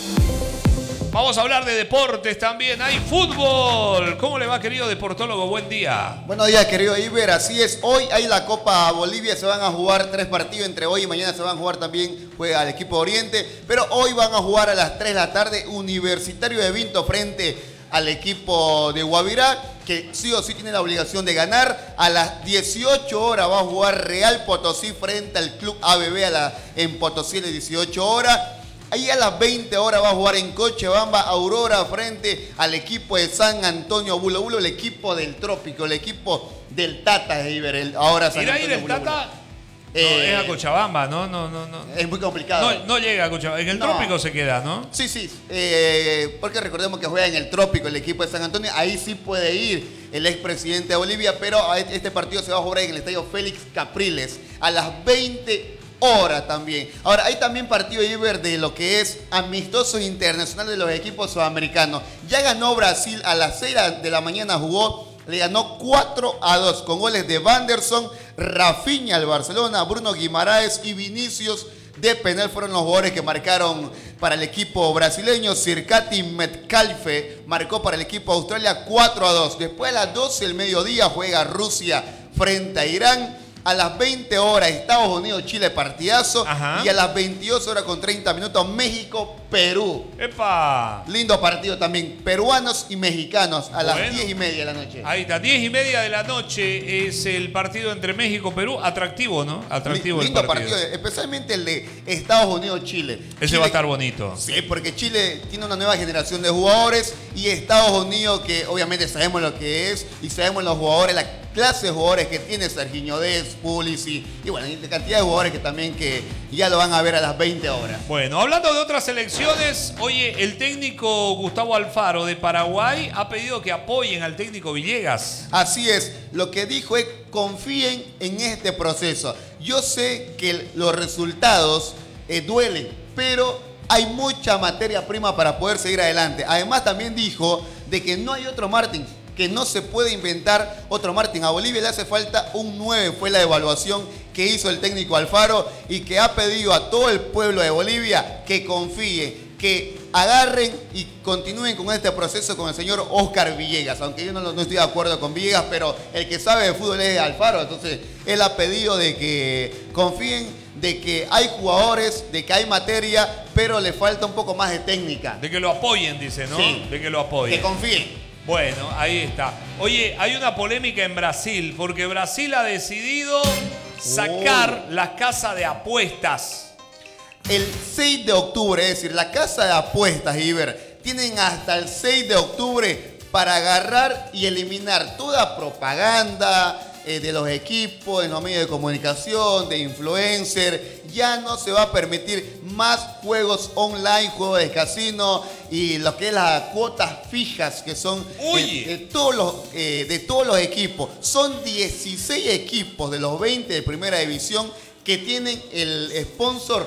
Vamos a hablar de deportes también. ¡Hay fútbol! ¿Cómo le va, querido deportólogo? Buen día. Buenos días, querido Iber. Así es. Hoy hay la Copa Bolivia. Se van a jugar 3 partidos. Entre hoy y mañana se van a jugar también. Juega el equipo de Oriente. Pero hoy van a jugar a las 3 de la tarde. Universitario de Vinto frente al equipo de Guavirá, que sí o sí tiene la obligación de ganar. A las 18 horas va a jugar Real Potosí frente al Club ABB en Potosí a las 18 horas. Ahí a las 20 horas va a jugar en Cochabamba Aurora frente al equipo de San Antonio Bulo Bulo, el equipo del Trópico, el equipo del Tata, Iber. Ahora San Antonio ¿Irá a ir el Bulo Tata? No, es a Cochabamba, no. Es muy complicado. No llega a Cochabamba. En el Trópico se queda, ¿no? Sí. Porque recordemos que juega en el Trópico el equipo de San Antonio. Ahí sí puede ir el expresidente de Bolivia, pero este partido se va a jugar en el estadio Félix Capriles a las 20 horas también. Ahora, hay también partido Iber de lo que es amistosos internacionales de los equipos sudamericanos. Ya ganó Brasil a las 6 de la mañana, le ganó 4-2 con goles de Wanderson, Rafinha al Barcelona, Bruno Guimaraes y Vinicius de penal fueron los jugadores que marcaron para el equipo brasileño. Circati Metcalfe marcó para el equipo de Australia 4-2. Después a las 12 del mediodía juega Rusia frente a Irán. A las 20 horas Estados Unidos, Chile, partidazo. Ajá. Y a las 22 horas con 30 minutos México, Perú. ¡Epa! Lindo partido también. Peruanos y mexicanos a las 10:30 de la noche. Ahí está, 10:30 de la noche es el partido entre México y Perú. Atractivo, ¿no? Atractivo lindo el partido. Especialmente el de Estados Unidos, Chile. Ese va a estar bonito. Sí, porque Chile tiene una nueva generación de jugadores y Estados Unidos, que obviamente sabemos lo que es y sabemos los jugadores, la clase de jugadores que tiene Sergiño Dez, Pulisic y bueno, y cantidad de jugadores que también que ya lo van a ver a las 20 horas. Bueno, hablando de otras selecciones, oye, el técnico Gustavo Alfaro de Paraguay ha pedido que apoyen al técnico Villegas. Así es, lo que dijo es confíen en este proceso. Yo sé que los resultados duelen, pero hay mucha materia prima para poder seguir adelante. Además también dijo de que no hay otro Martín, que no se puede inventar otro Martín. A Bolivia le hace falta un 9, fue la evaluación que hizo el técnico Alfaro y que ha pedido a todo el pueblo de Bolivia que confíe, que agarren y continúen con este proceso con el señor Oscar Villegas, aunque yo no estoy de acuerdo con Villegas, pero el que sabe de fútbol es Alfaro, entonces él ha pedido de que confíen, de que hay jugadores, de que hay materia, pero le falta un poco más de técnica. De que lo apoyen, dice, ¿no? Sí, de que lo apoyen. Que confíen. Bueno, ahí está. Oye, hay una polémica en Brasil, porque Brasil ha decidido sacar la casa de apuestas. El 6 de octubre, es decir, la casa de apuestas, Iber, tienen hasta el 6 de octubre para agarrar y eliminar toda propaganda de los equipos, de los medios de comunicación, de influencer. Ya no se va a permitir más juegos online, juegos de casino y lo que es las cuotas fijas que son de todos los equipos. Son 16 equipos de los 20 de primera división que tienen el sponsor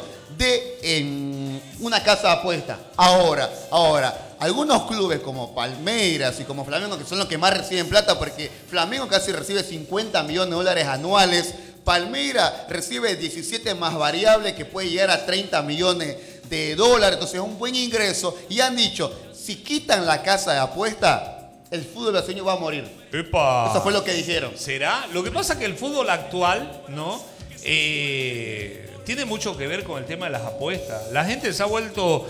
de una casa de apuestas. Ahora, algunos clubes como Palmeiras y como Flamengo, que son los que más reciben plata, porque Flamengo casi recibe $50 millones anuales Palmeira recibe 17 más variable que puede llegar a 30 millones de dólares. Entonces es un buen ingreso. Y han dicho, si quitan la casa de apuesta, el fútbol brasileño va a morir. ¡Epa! Eso fue lo que dijeron. ¿Será? Lo que pasa es que el fútbol actual, ¿no? Tiene mucho que ver con el tema de las apuestas. La gente se ha vuelto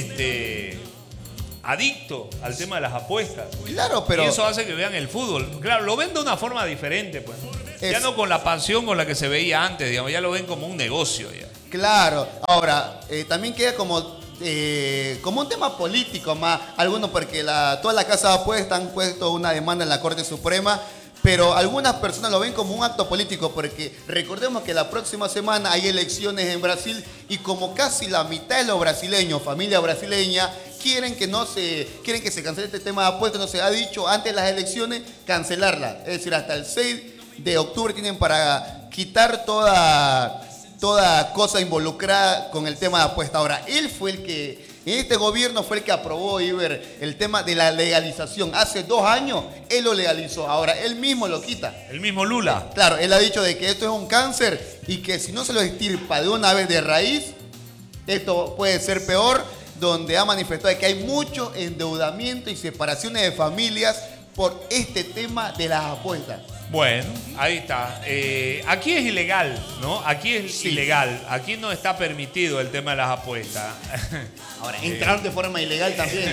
adicto al tema de las apuestas. Claro, pero... Y eso hace que vean el fútbol. Claro, lo ven de una forma diferente, pues. Ya no con la pasión con la que se veía antes, digamos. Ya lo ven como un negocio, ya. Claro. Ahora, también queda como un tema político más. Algunos, porque toda la casa de apuestas han puesto una demanda en la Corte Suprema. Pero algunas personas lo ven como un acto político, porque recordemos que la próxima semana hay elecciones en Brasil y como casi la mitad de los brasileños, familia brasileña, quieren que se cancele este tema de apuestas. No se ha dicho antes de las elecciones cancelarla. Es decir, hasta el 6 de octubre tienen para quitar toda cosa involucrada con el tema de apuestas. Ahora, él fue el que... En este gobierno fue el que aprobó, Iber, el tema de la legalización. Hace 2 años él lo legalizó. Ahora él mismo lo quita. El mismo Lula. Claro, él ha dicho de que esto es un cáncer y que si no se lo extirpa de una vez de raíz, esto puede ser peor, donde ha manifestado que hay mucho endeudamiento y separaciones de familias por este tema de las apuestas. Bueno, ahí está. Aquí es ilegal, ¿no? Aquí es ilegal. Aquí no está permitido el tema de las apuestas. Ahora, entrar de forma ilegal también.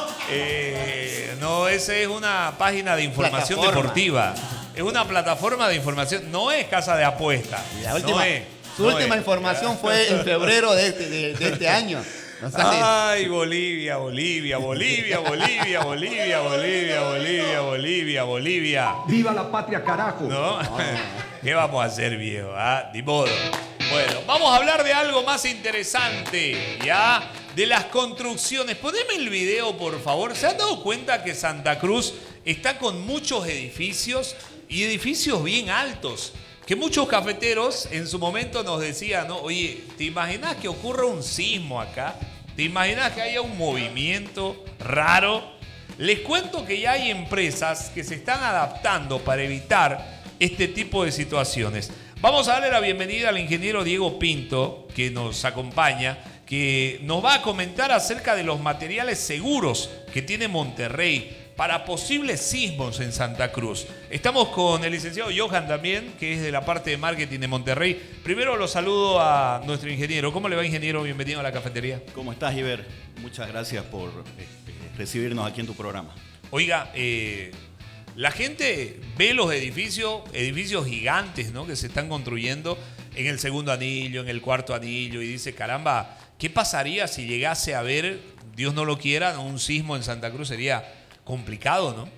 No, esa es una página de información deportiva. Es una plataforma de información. No es casa de apuestas. Su última información fue en febrero de este año. O sea, ay, Bolivia, Bolivia, Bolivia, Bolivia, Bolivia, Bolivia, Bolivia, Bolivia, Bolivia. ¡Viva la patria, carajo! ¿No? ¿Qué vamos a hacer, viejo? Ni modo. Bueno, vamos a hablar de algo más interesante, ¿ya? De las construcciones. Poneme el video, por favor. ¿Se han dado cuenta que Santa Cruz está con muchos edificios y edificios bien altos? Que muchos cafeteros en su momento nos decían, ¿no? Oye, ¿te imaginas que ocurra un sismo acá? ¿Te imaginas que haya un movimiento raro? Les cuento que ya hay empresas que se están adaptando para evitar este tipo de situaciones. Vamos a darle la bienvenida al ingeniero Diego Pinto, que nos acompaña, que nos va a comentar acerca de los materiales seguros que tiene Monterrey para posibles sismos en Santa Cruz. Estamos con el licenciado Johan también, que es de la parte de marketing de Monterrey. Primero lo saludo a nuestro ingeniero. ¿Cómo le va, ingeniero? Bienvenido a la cafetería. ¿Cómo estás, Iber? Muchas gracias por recibirnos aquí en tu programa. Oiga, la gente ve los edificios gigantes, ¿no?, que se están construyendo en el segundo anillo, en el cuarto anillo, y dice, caramba, ¿qué pasaría si llegase a haber, Dios no lo quiera, un sismo en Santa Cruz? Sería complicado, ¿no?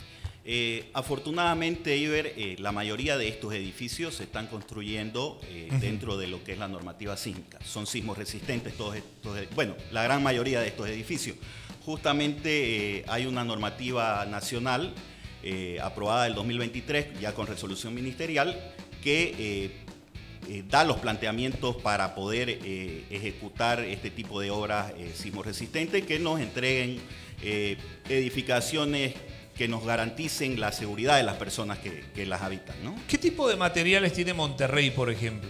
Afortunadamente, Iber, la mayoría de estos edificios se están construyendo dentro de lo que es la normativa sísmica. Son sismos resistentes la gran mayoría de estos edificios. Justamente hay una normativa nacional aprobada del 2023, ya con resolución ministerial, que da los planteamientos para poder ejecutar este tipo de obras sismorresistentes que nos entreguen edificaciones que nos garanticen la seguridad de las personas que las habitan, ¿no? ¿Qué tipo de materiales tiene Monterrey, por ejemplo?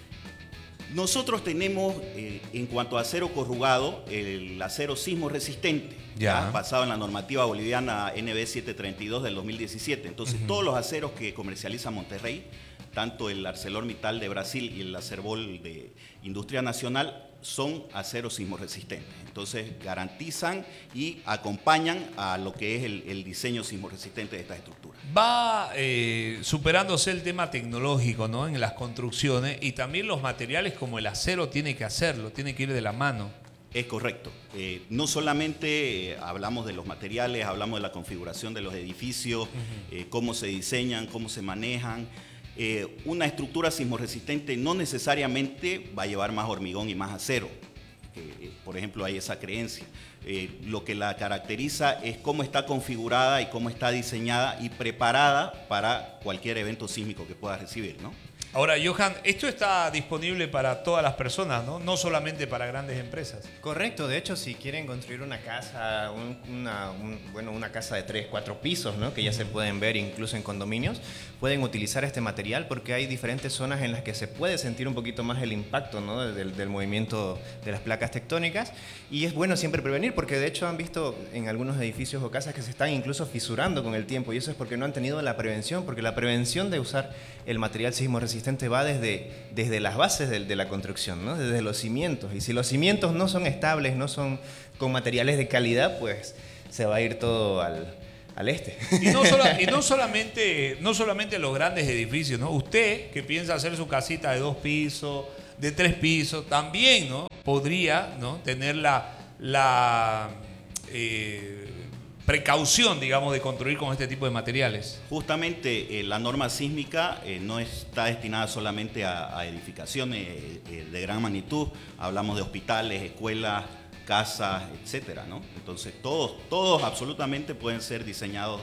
Nosotros tenemos, en cuanto a acero corrugado, el acero sismo resistente, basado en la normativa boliviana NB 732 del 2017. Entonces, todos los aceros que comercializa Monterrey, tanto el ArcelorMittal de Brasil y el Acerbol de Industria Nacional, son aceros sismorresistentes. Entonces garantizan y acompañan a lo que es el diseño sismorresistente de estas estructuras. Va superándose el tema tecnológico, ¿no?, en las construcciones, y también los materiales como el acero tiene que hacerlo, tiene que ir de la mano. Es correcto. No solamente hablamos de los materiales, hablamos de la configuración de los edificios, cómo se diseñan, cómo se manejan. Una estructura sismorresistente no necesariamente va a llevar más hormigón y más acero. Por ejemplo, hay esa creencia. Lo que la caracteriza es cómo está configurada y cómo está diseñada y preparada para cualquier evento sísmico que pueda recibir, ¿no? Ahora, Johan, esto está disponible para todas las personas, ¿no? No solamente para grandes empresas. Correcto, de hecho, si quieren construir una casa, una casa de 3, 4 pisos, ¿no? Que ya se pueden ver incluso en condominios, pueden utilizar este material porque hay diferentes zonas en las que se puede sentir un poquito más el impacto, ¿no? del movimiento de las placas tectónicas, y es bueno siempre prevenir porque de hecho han visto en algunos edificios o casas que se están incluso fisurando con el tiempo, y eso es porque no han tenido la prevención, porque la prevención de usar el material sismo resistente va desde las bases de la construcción, ¿no? Desde los cimientos, y si los cimientos no son estables, no son con materiales de calidad, pues se va a ir todo al este. Y no solamente los grandes edificios, ¿no? Usted que piensa hacer su casita de 2 pisos, de 3 pisos, también, ¿no? Podría, ¿no? Tener la precaución, digamos, de construir con este tipo de materiales. Justamente la norma sísmica no está destinada solamente a edificaciones de gran magnitud. Hablamos de hospitales, escuelas, casas, etcétera, ¿no? Entonces todos absolutamente pueden ser diseñados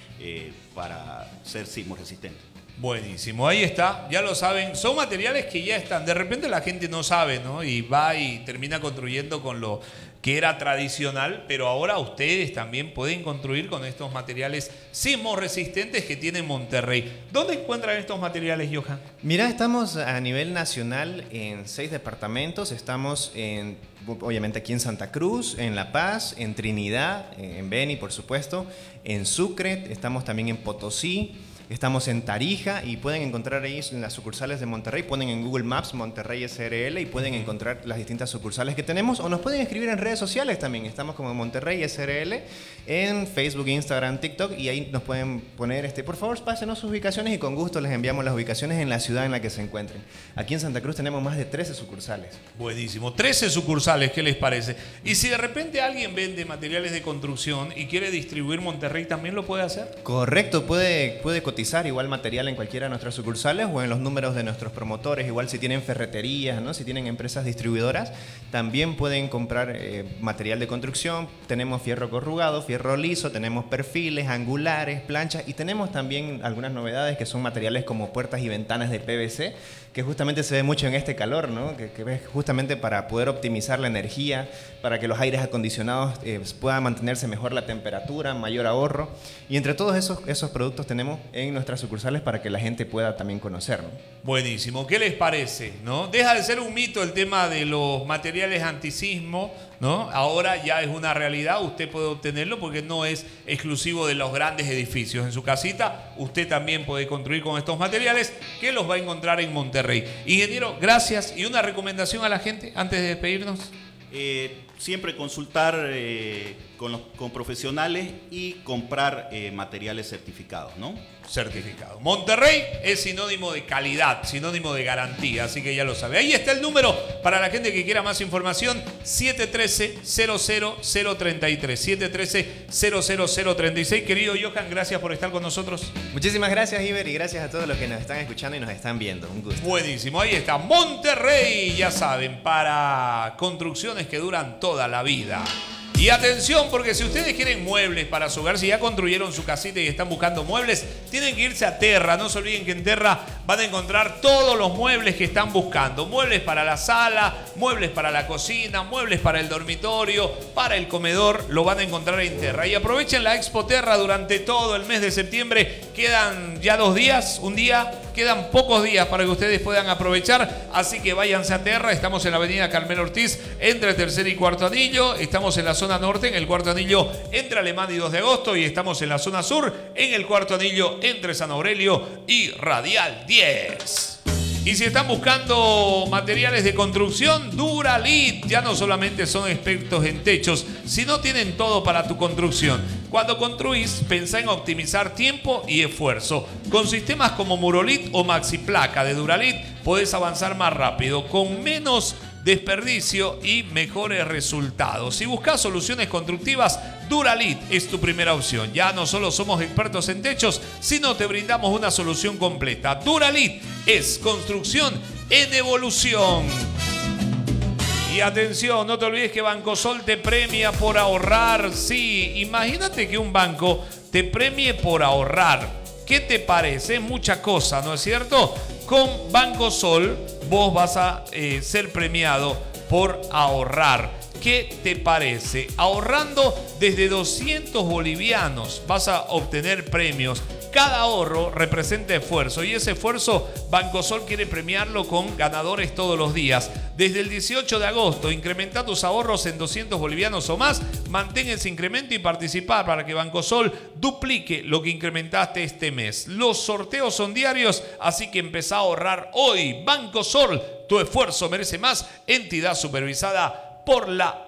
para ser sismo resistentes. Buenísimo, ahí está, ya lo saben, son materiales que ya están, de repente la gente no sabe, ¿no? Y va y termina construyendo con lo que era tradicional, pero ahora ustedes también pueden construir con estos materiales sismo resistentes que tiene Monterrey. ¿Dónde encuentran estos materiales, Johan? Mira, estamos a nivel nacional en 6 departamentos, estamos obviamente aquí en Santa Cruz, en La Paz, en Trinidad, en Beni, por supuesto, en Sucre, estamos también en Potosí, estamos en Tarija, y pueden encontrar ahí en las sucursales de Monterrey, ponen en Google Maps Monterrey SRL y pueden encontrar las distintas sucursales que tenemos, o nos pueden escribir en redes sociales también. Estamos como Monterrey SRL en Facebook, Instagram, TikTok, y ahí nos pueden poner, por favor, pásenos sus ubicaciones y con gusto les enviamos las ubicaciones en la ciudad en la que se encuentren. Aquí en Santa Cruz tenemos más de 13 sucursales. Buenísimo, 13 sucursales, ¿qué les parece? Y si de repente alguien vende materiales de construcción y quiere distribuir Monterrey, ¿también lo puede hacer? Correcto, puede cotizar igual material en cualquiera de nuestras sucursales o en los números de nuestros promotores. Igual si tienen ferreterías, ¿no? Si tienen empresas distribuidoras, también pueden comprar material de construcción. Tenemos fierro corrugado, fierro liso, tenemos perfiles, angulares, planchas, y tenemos también algunas novedades que son materiales como puertas y ventanas de PVC, que justamente se ve mucho en este calor, ¿no? Que ves justamente para poder optimizar la energía, para que los aires acondicionados puedan mantenerse mejor la temperatura, mayor ahorro. Y entre todos esos productos tenemos en nuestras sucursales para que la gente pueda también conocer, ¿no? Buenísimo, ¿qué les parece, no? Deja de ser un mito el tema de los materiales antisismo, ¿no? Ahora ya es una realidad, usted puede obtenerlo porque no es exclusivo de los grandes edificios. En su casita usted también puede construir con estos materiales que los va a encontrar en Monterrey. Ingeniero, gracias. Y una recomendación a la gente antes de despedirnos. Siempre consultar con profesionales y comprar materiales certificados, ¿no? Certificado. Monterrey es sinónimo de calidad, sinónimo de garantía, así que ya lo sabe. Ahí está el número para la gente que quiera más información, 713-00033, 713-00036. Querido Johan, gracias por estar con nosotros. Muchísimas gracias, Iber, y gracias a todos los que nos están escuchando y nos están viendo. Un gusto. Buenísimo, ahí está Monterrey, ya saben, para construcciones que duran toda la vida. Y atención, porque si ustedes quieren muebles para su hogar, si ya construyeron su casita y están buscando muebles, tienen que irse a Terra. No se olviden que en Terra van a encontrar todos los muebles que están buscando. Muebles para la sala, muebles para la cocina, muebles para el dormitorio, para el comedor, lo van a encontrar en Terra. Y aprovechen la Expo Terra durante todo el mes de septiembre. Quedan ya 2 días, un día, quedan pocos días para que ustedes puedan aprovechar. Así que váyanse a Terra. Estamos en la avenida Carmelo Ortiz, entre Tercer y Cuarto Anillo. Estamos en la zona norte, en el Cuarto Anillo entre Alemán y 2 de agosto, y estamos en la zona sur, en el Cuarto Anillo entre San Aurelio y Radial 10. Y si están buscando materiales de construcción, Duralit ya no solamente son expertos en techos, sino tienen todo para tu construcción. Cuando construís, pensá en optimizar tiempo y esfuerzo. Con sistemas como Murolit o Maxiplaca de Duralit, podés avanzar más rápido, con menos desperdicio y mejores resultados. Si buscas soluciones constructivas, Duralit es tu primera opción. Ya no solo somos expertos en techos, sino te brindamos una solución completa. Duralit es construcción en evolución. Y atención, no te olvides que Bancosol te premia por ahorrar. Sí, imagínate que un banco te premie por ahorrar. ¿Qué te parece? Es mucha cosa, ¿no es cierto? Con Banco Sol vos vas a ser premiado por ahorrar. ¿Qué te parece? Ahorrando desde 200 bolivianos vas a obtener premios. Cada ahorro representa esfuerzo y ese esfuerzo Bancosol quiere premiarlo con ganadores todos los días. Desde el 18 de agosto, incrementa tus ahorros en 200 bolivianos o más, mantén ese incremento y participa para que Bancosol duplique lo que incrementaste este mes. Los sorteos son diarios, así que empezá a ahorrar hoy. Bancosol, tu esfuerzo merece más. Entidad supervisada por la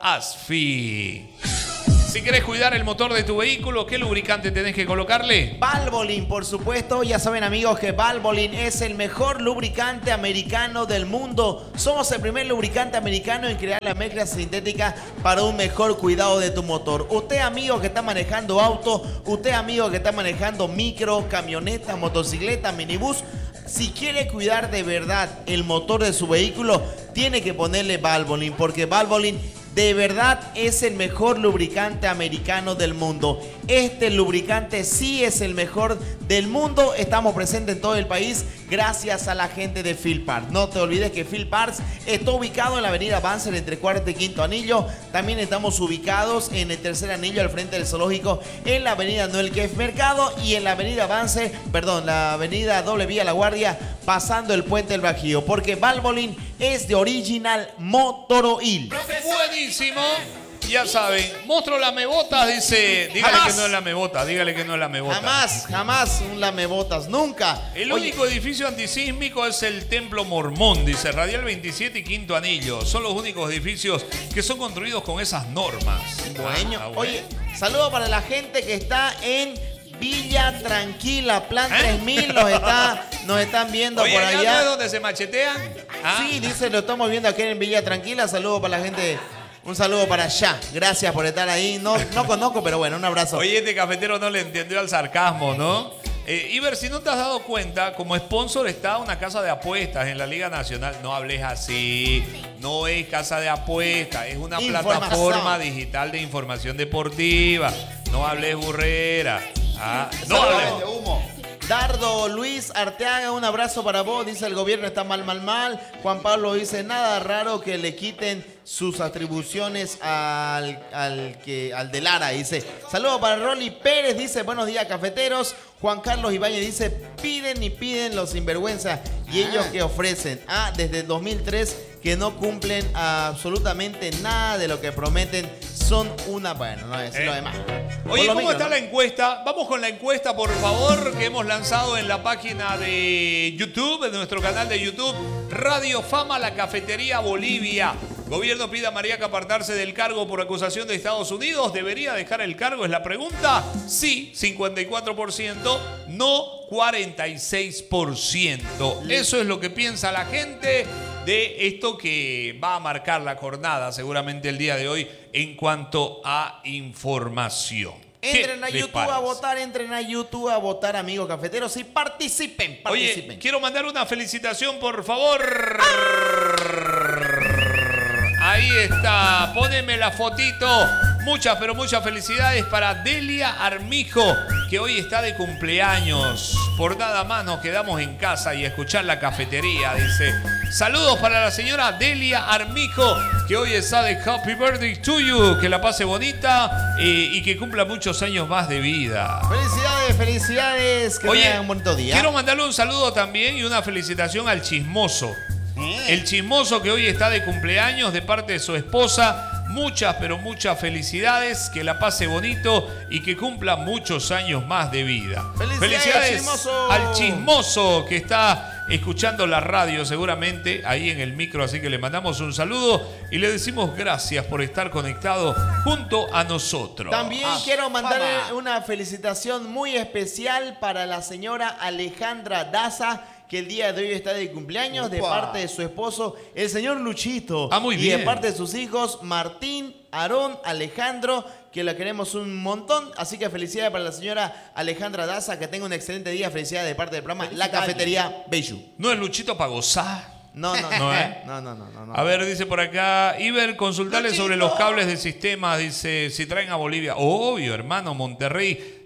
ASFI. Si querés cuidar el motor de tu vehículo, ¿qué lubricante tenés que colocarle? Valvoline, por supuesto. Ya saben, amigos, que Valvoline es el mejor lubricante americano del mundo. Somos el primer lubricante americano en crear la mezcla sintética para un mejor cuidado de tu motor. Usted, amigo que está manejando auto, usted, amigo que está manejando micro, camioneta, motocicleta, minibús, si quiere cuidar de verdad el motor de su vehículo, tiene que ponerle Valvoline, porque Valvoline de verdad es el mejor lubricante americano del mundo. Este lubricante sí es el mejor del mundo. Estamos presentes en todo el país gracias a la gente de Philparts. No te olvides que Philparts está ubicado en la avenida Banzer entre Cuarto y Quinto Anillo. También estamos ubicados en el Tercer Anillo al frente del zoológico, en la avenida Noel Kef Mercado y en la avenida Banzer, la avenida Doble Vía La Guardia, pasando el puente del Bajío, porque Valvoline es de Original Motor Oil. Buenísimo. Ya saben, monstruo lamebotas, dice. Dígale Jamás. que no es lamebotas, dígale que no es lamebotas. Jamás un lamebotas, nunca. El único edificio antisísmico es el Templo Mormón, dice Radial 27 y Quinto Anillo. Son los únicos edificios que son construidos con esas normas. Bueno, oye, saludo para la gente que está en Villa Tranquila, Plan 3000, nos están viendo. Oye, por allá. ¿no es donde se machetean? Sí, dice, lo estamos viendo aquí en Villa Tranquila. Saludo para la gente. Un saludo para allá. Gracias por estar ahí. No conozco, pero bueno, un abrazo. Oye, este cafetero no le entendió al sarcasmo, ¿no? Iber, si no te has dado cuenta, como sponsor está una casa de apuestas en la Liga Nacional. No hables así. No es casa de apuestas, es una plataforma digital de información deportiva. No hables burrera. No hables de humo. Dardo Luis Arteaga, un abrazo para vos. Dice, el gobierno está mal. Juan Pablo dice, nada raro que le quiten sus atribuciones al de Lara. Dice, saludos para Rolly Pérez. Dice, buenos días, cafeteros. Juan Carlos Ibáñez dice, piden y piden los sinvergüenza. ¿Y ellos qué ofrecen? Desde el 2003 que no cumplen absolutamente nada de lo que prometen. Son una... Bueno, no voy a decir lo demás. Oye, ¿cómo está la encuesta? Vamos con la encuesta, por favor, que hemos lanzado en la página de YouTube, en nuestro canal de YouTube, Radio Fama, La Cafetería Bolivia. Gobierno pide a Mariaca apartarse del cargo por acusación de Estados Unidos. ¿Debería dejar el cargo? Es la pregunta. Sí, 54%. No, 46%. Eso es lo que piensa la gente de esto que va a marcar la jornada seguramente el día de hoy en cuanto a información. Entren a YouTube a votar, amigos cafeteros, y participen. Oye, quiero mandar una felicitación, por favor. Ahí está, poneme la fotito. Muchas, pero muchas felicidades para Delia Armijo, que hoy está de cumpleaños. Por nada más nos quedamos en casa y a escuchar la cafetería, dice. Saludos para la señora Delia Armijo, que hoy está de Happy Birthday to you. Que la pase bonita y que cumpla muchos años más de vida. Felicidades. Que tengan un bonito día. Quiero mandarle un saludo también y una felicitación al chismoso. El chismoso que hoy está de cumpleaños de parte de su esposa. Muchas, pero muchas felicidades, que la pase bonito y que cumpla muchos años más de vida. Felicidades al chismoso que está escuchando la radio seguramente ahí en el micro, así que le mandamos un saludo y le decimos gracias por estar conectado junto a nosotros. También quiero mandar una felicitación muy especial para la señora Alejandra Daza, que el día de hoy está de cumpleaños, de parte de su esposo, el señor Luchito. Muy y bien. de parte de sus hijos, Martín, Aarón, Alejandro, que la queremos un montón. Así que felicidades para la señora Alejandra Daza, que tenga un excelente día. Felicidades de parte del programa La Cafetería Beiju. ¿No es Luchito para gozar? No. ¿No, no. A ver, dice por acá, Iber, consultarle sobre los cables de sistema. Dice, si traen a Bolivia. Obvio, hermano, Monterrey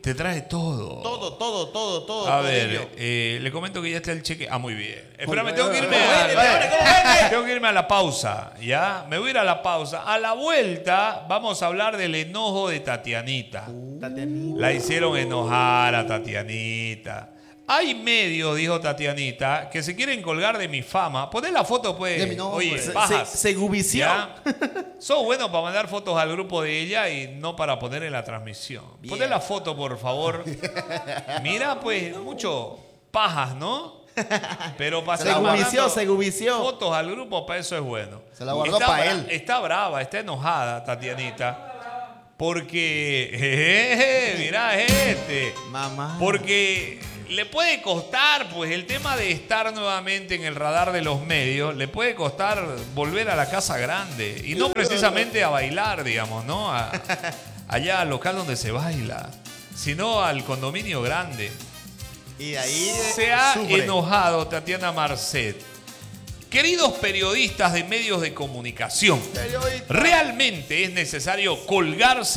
Te trae todo. Todo. A ver, le comento que ya está el cheque. Ah, muy bien. Espérame, tengo que irme a la pausa. ¿Ya? Me voy a ir a la pausa. A la vuelta vamos a hablar del enojo de Tatianita. La hicieron enojar a Tatianita. Hay medios, dijo Tatianita, que se quieren colgar de mi fama. Poné la foto, pues. Oye, pajas. Segubición. Sos bueno para mandar fotos al grupo de ella y no para poner en la transmisión. Poné la foto, por favor. Mira, pues, mucho pajas, ¿no? Pero para Segubición. fotos al grupo, para eso es bueno. Se la guardó para él. Está brava, está enojada, Tatianita. Porque, mira Mamá. Porque le puede costar, pues, el tema de estar nuevamente en el radar de los medios, le puede costar volver a la casa grande. Y no precisamente a bailar, digamos, ¿no? Allá al local donde se baila, sino al condominio grande. Y ahí se ha enojado Tatiana Marcet. Queridos periodistas de medios de comunicación, realmente es necesario colgarse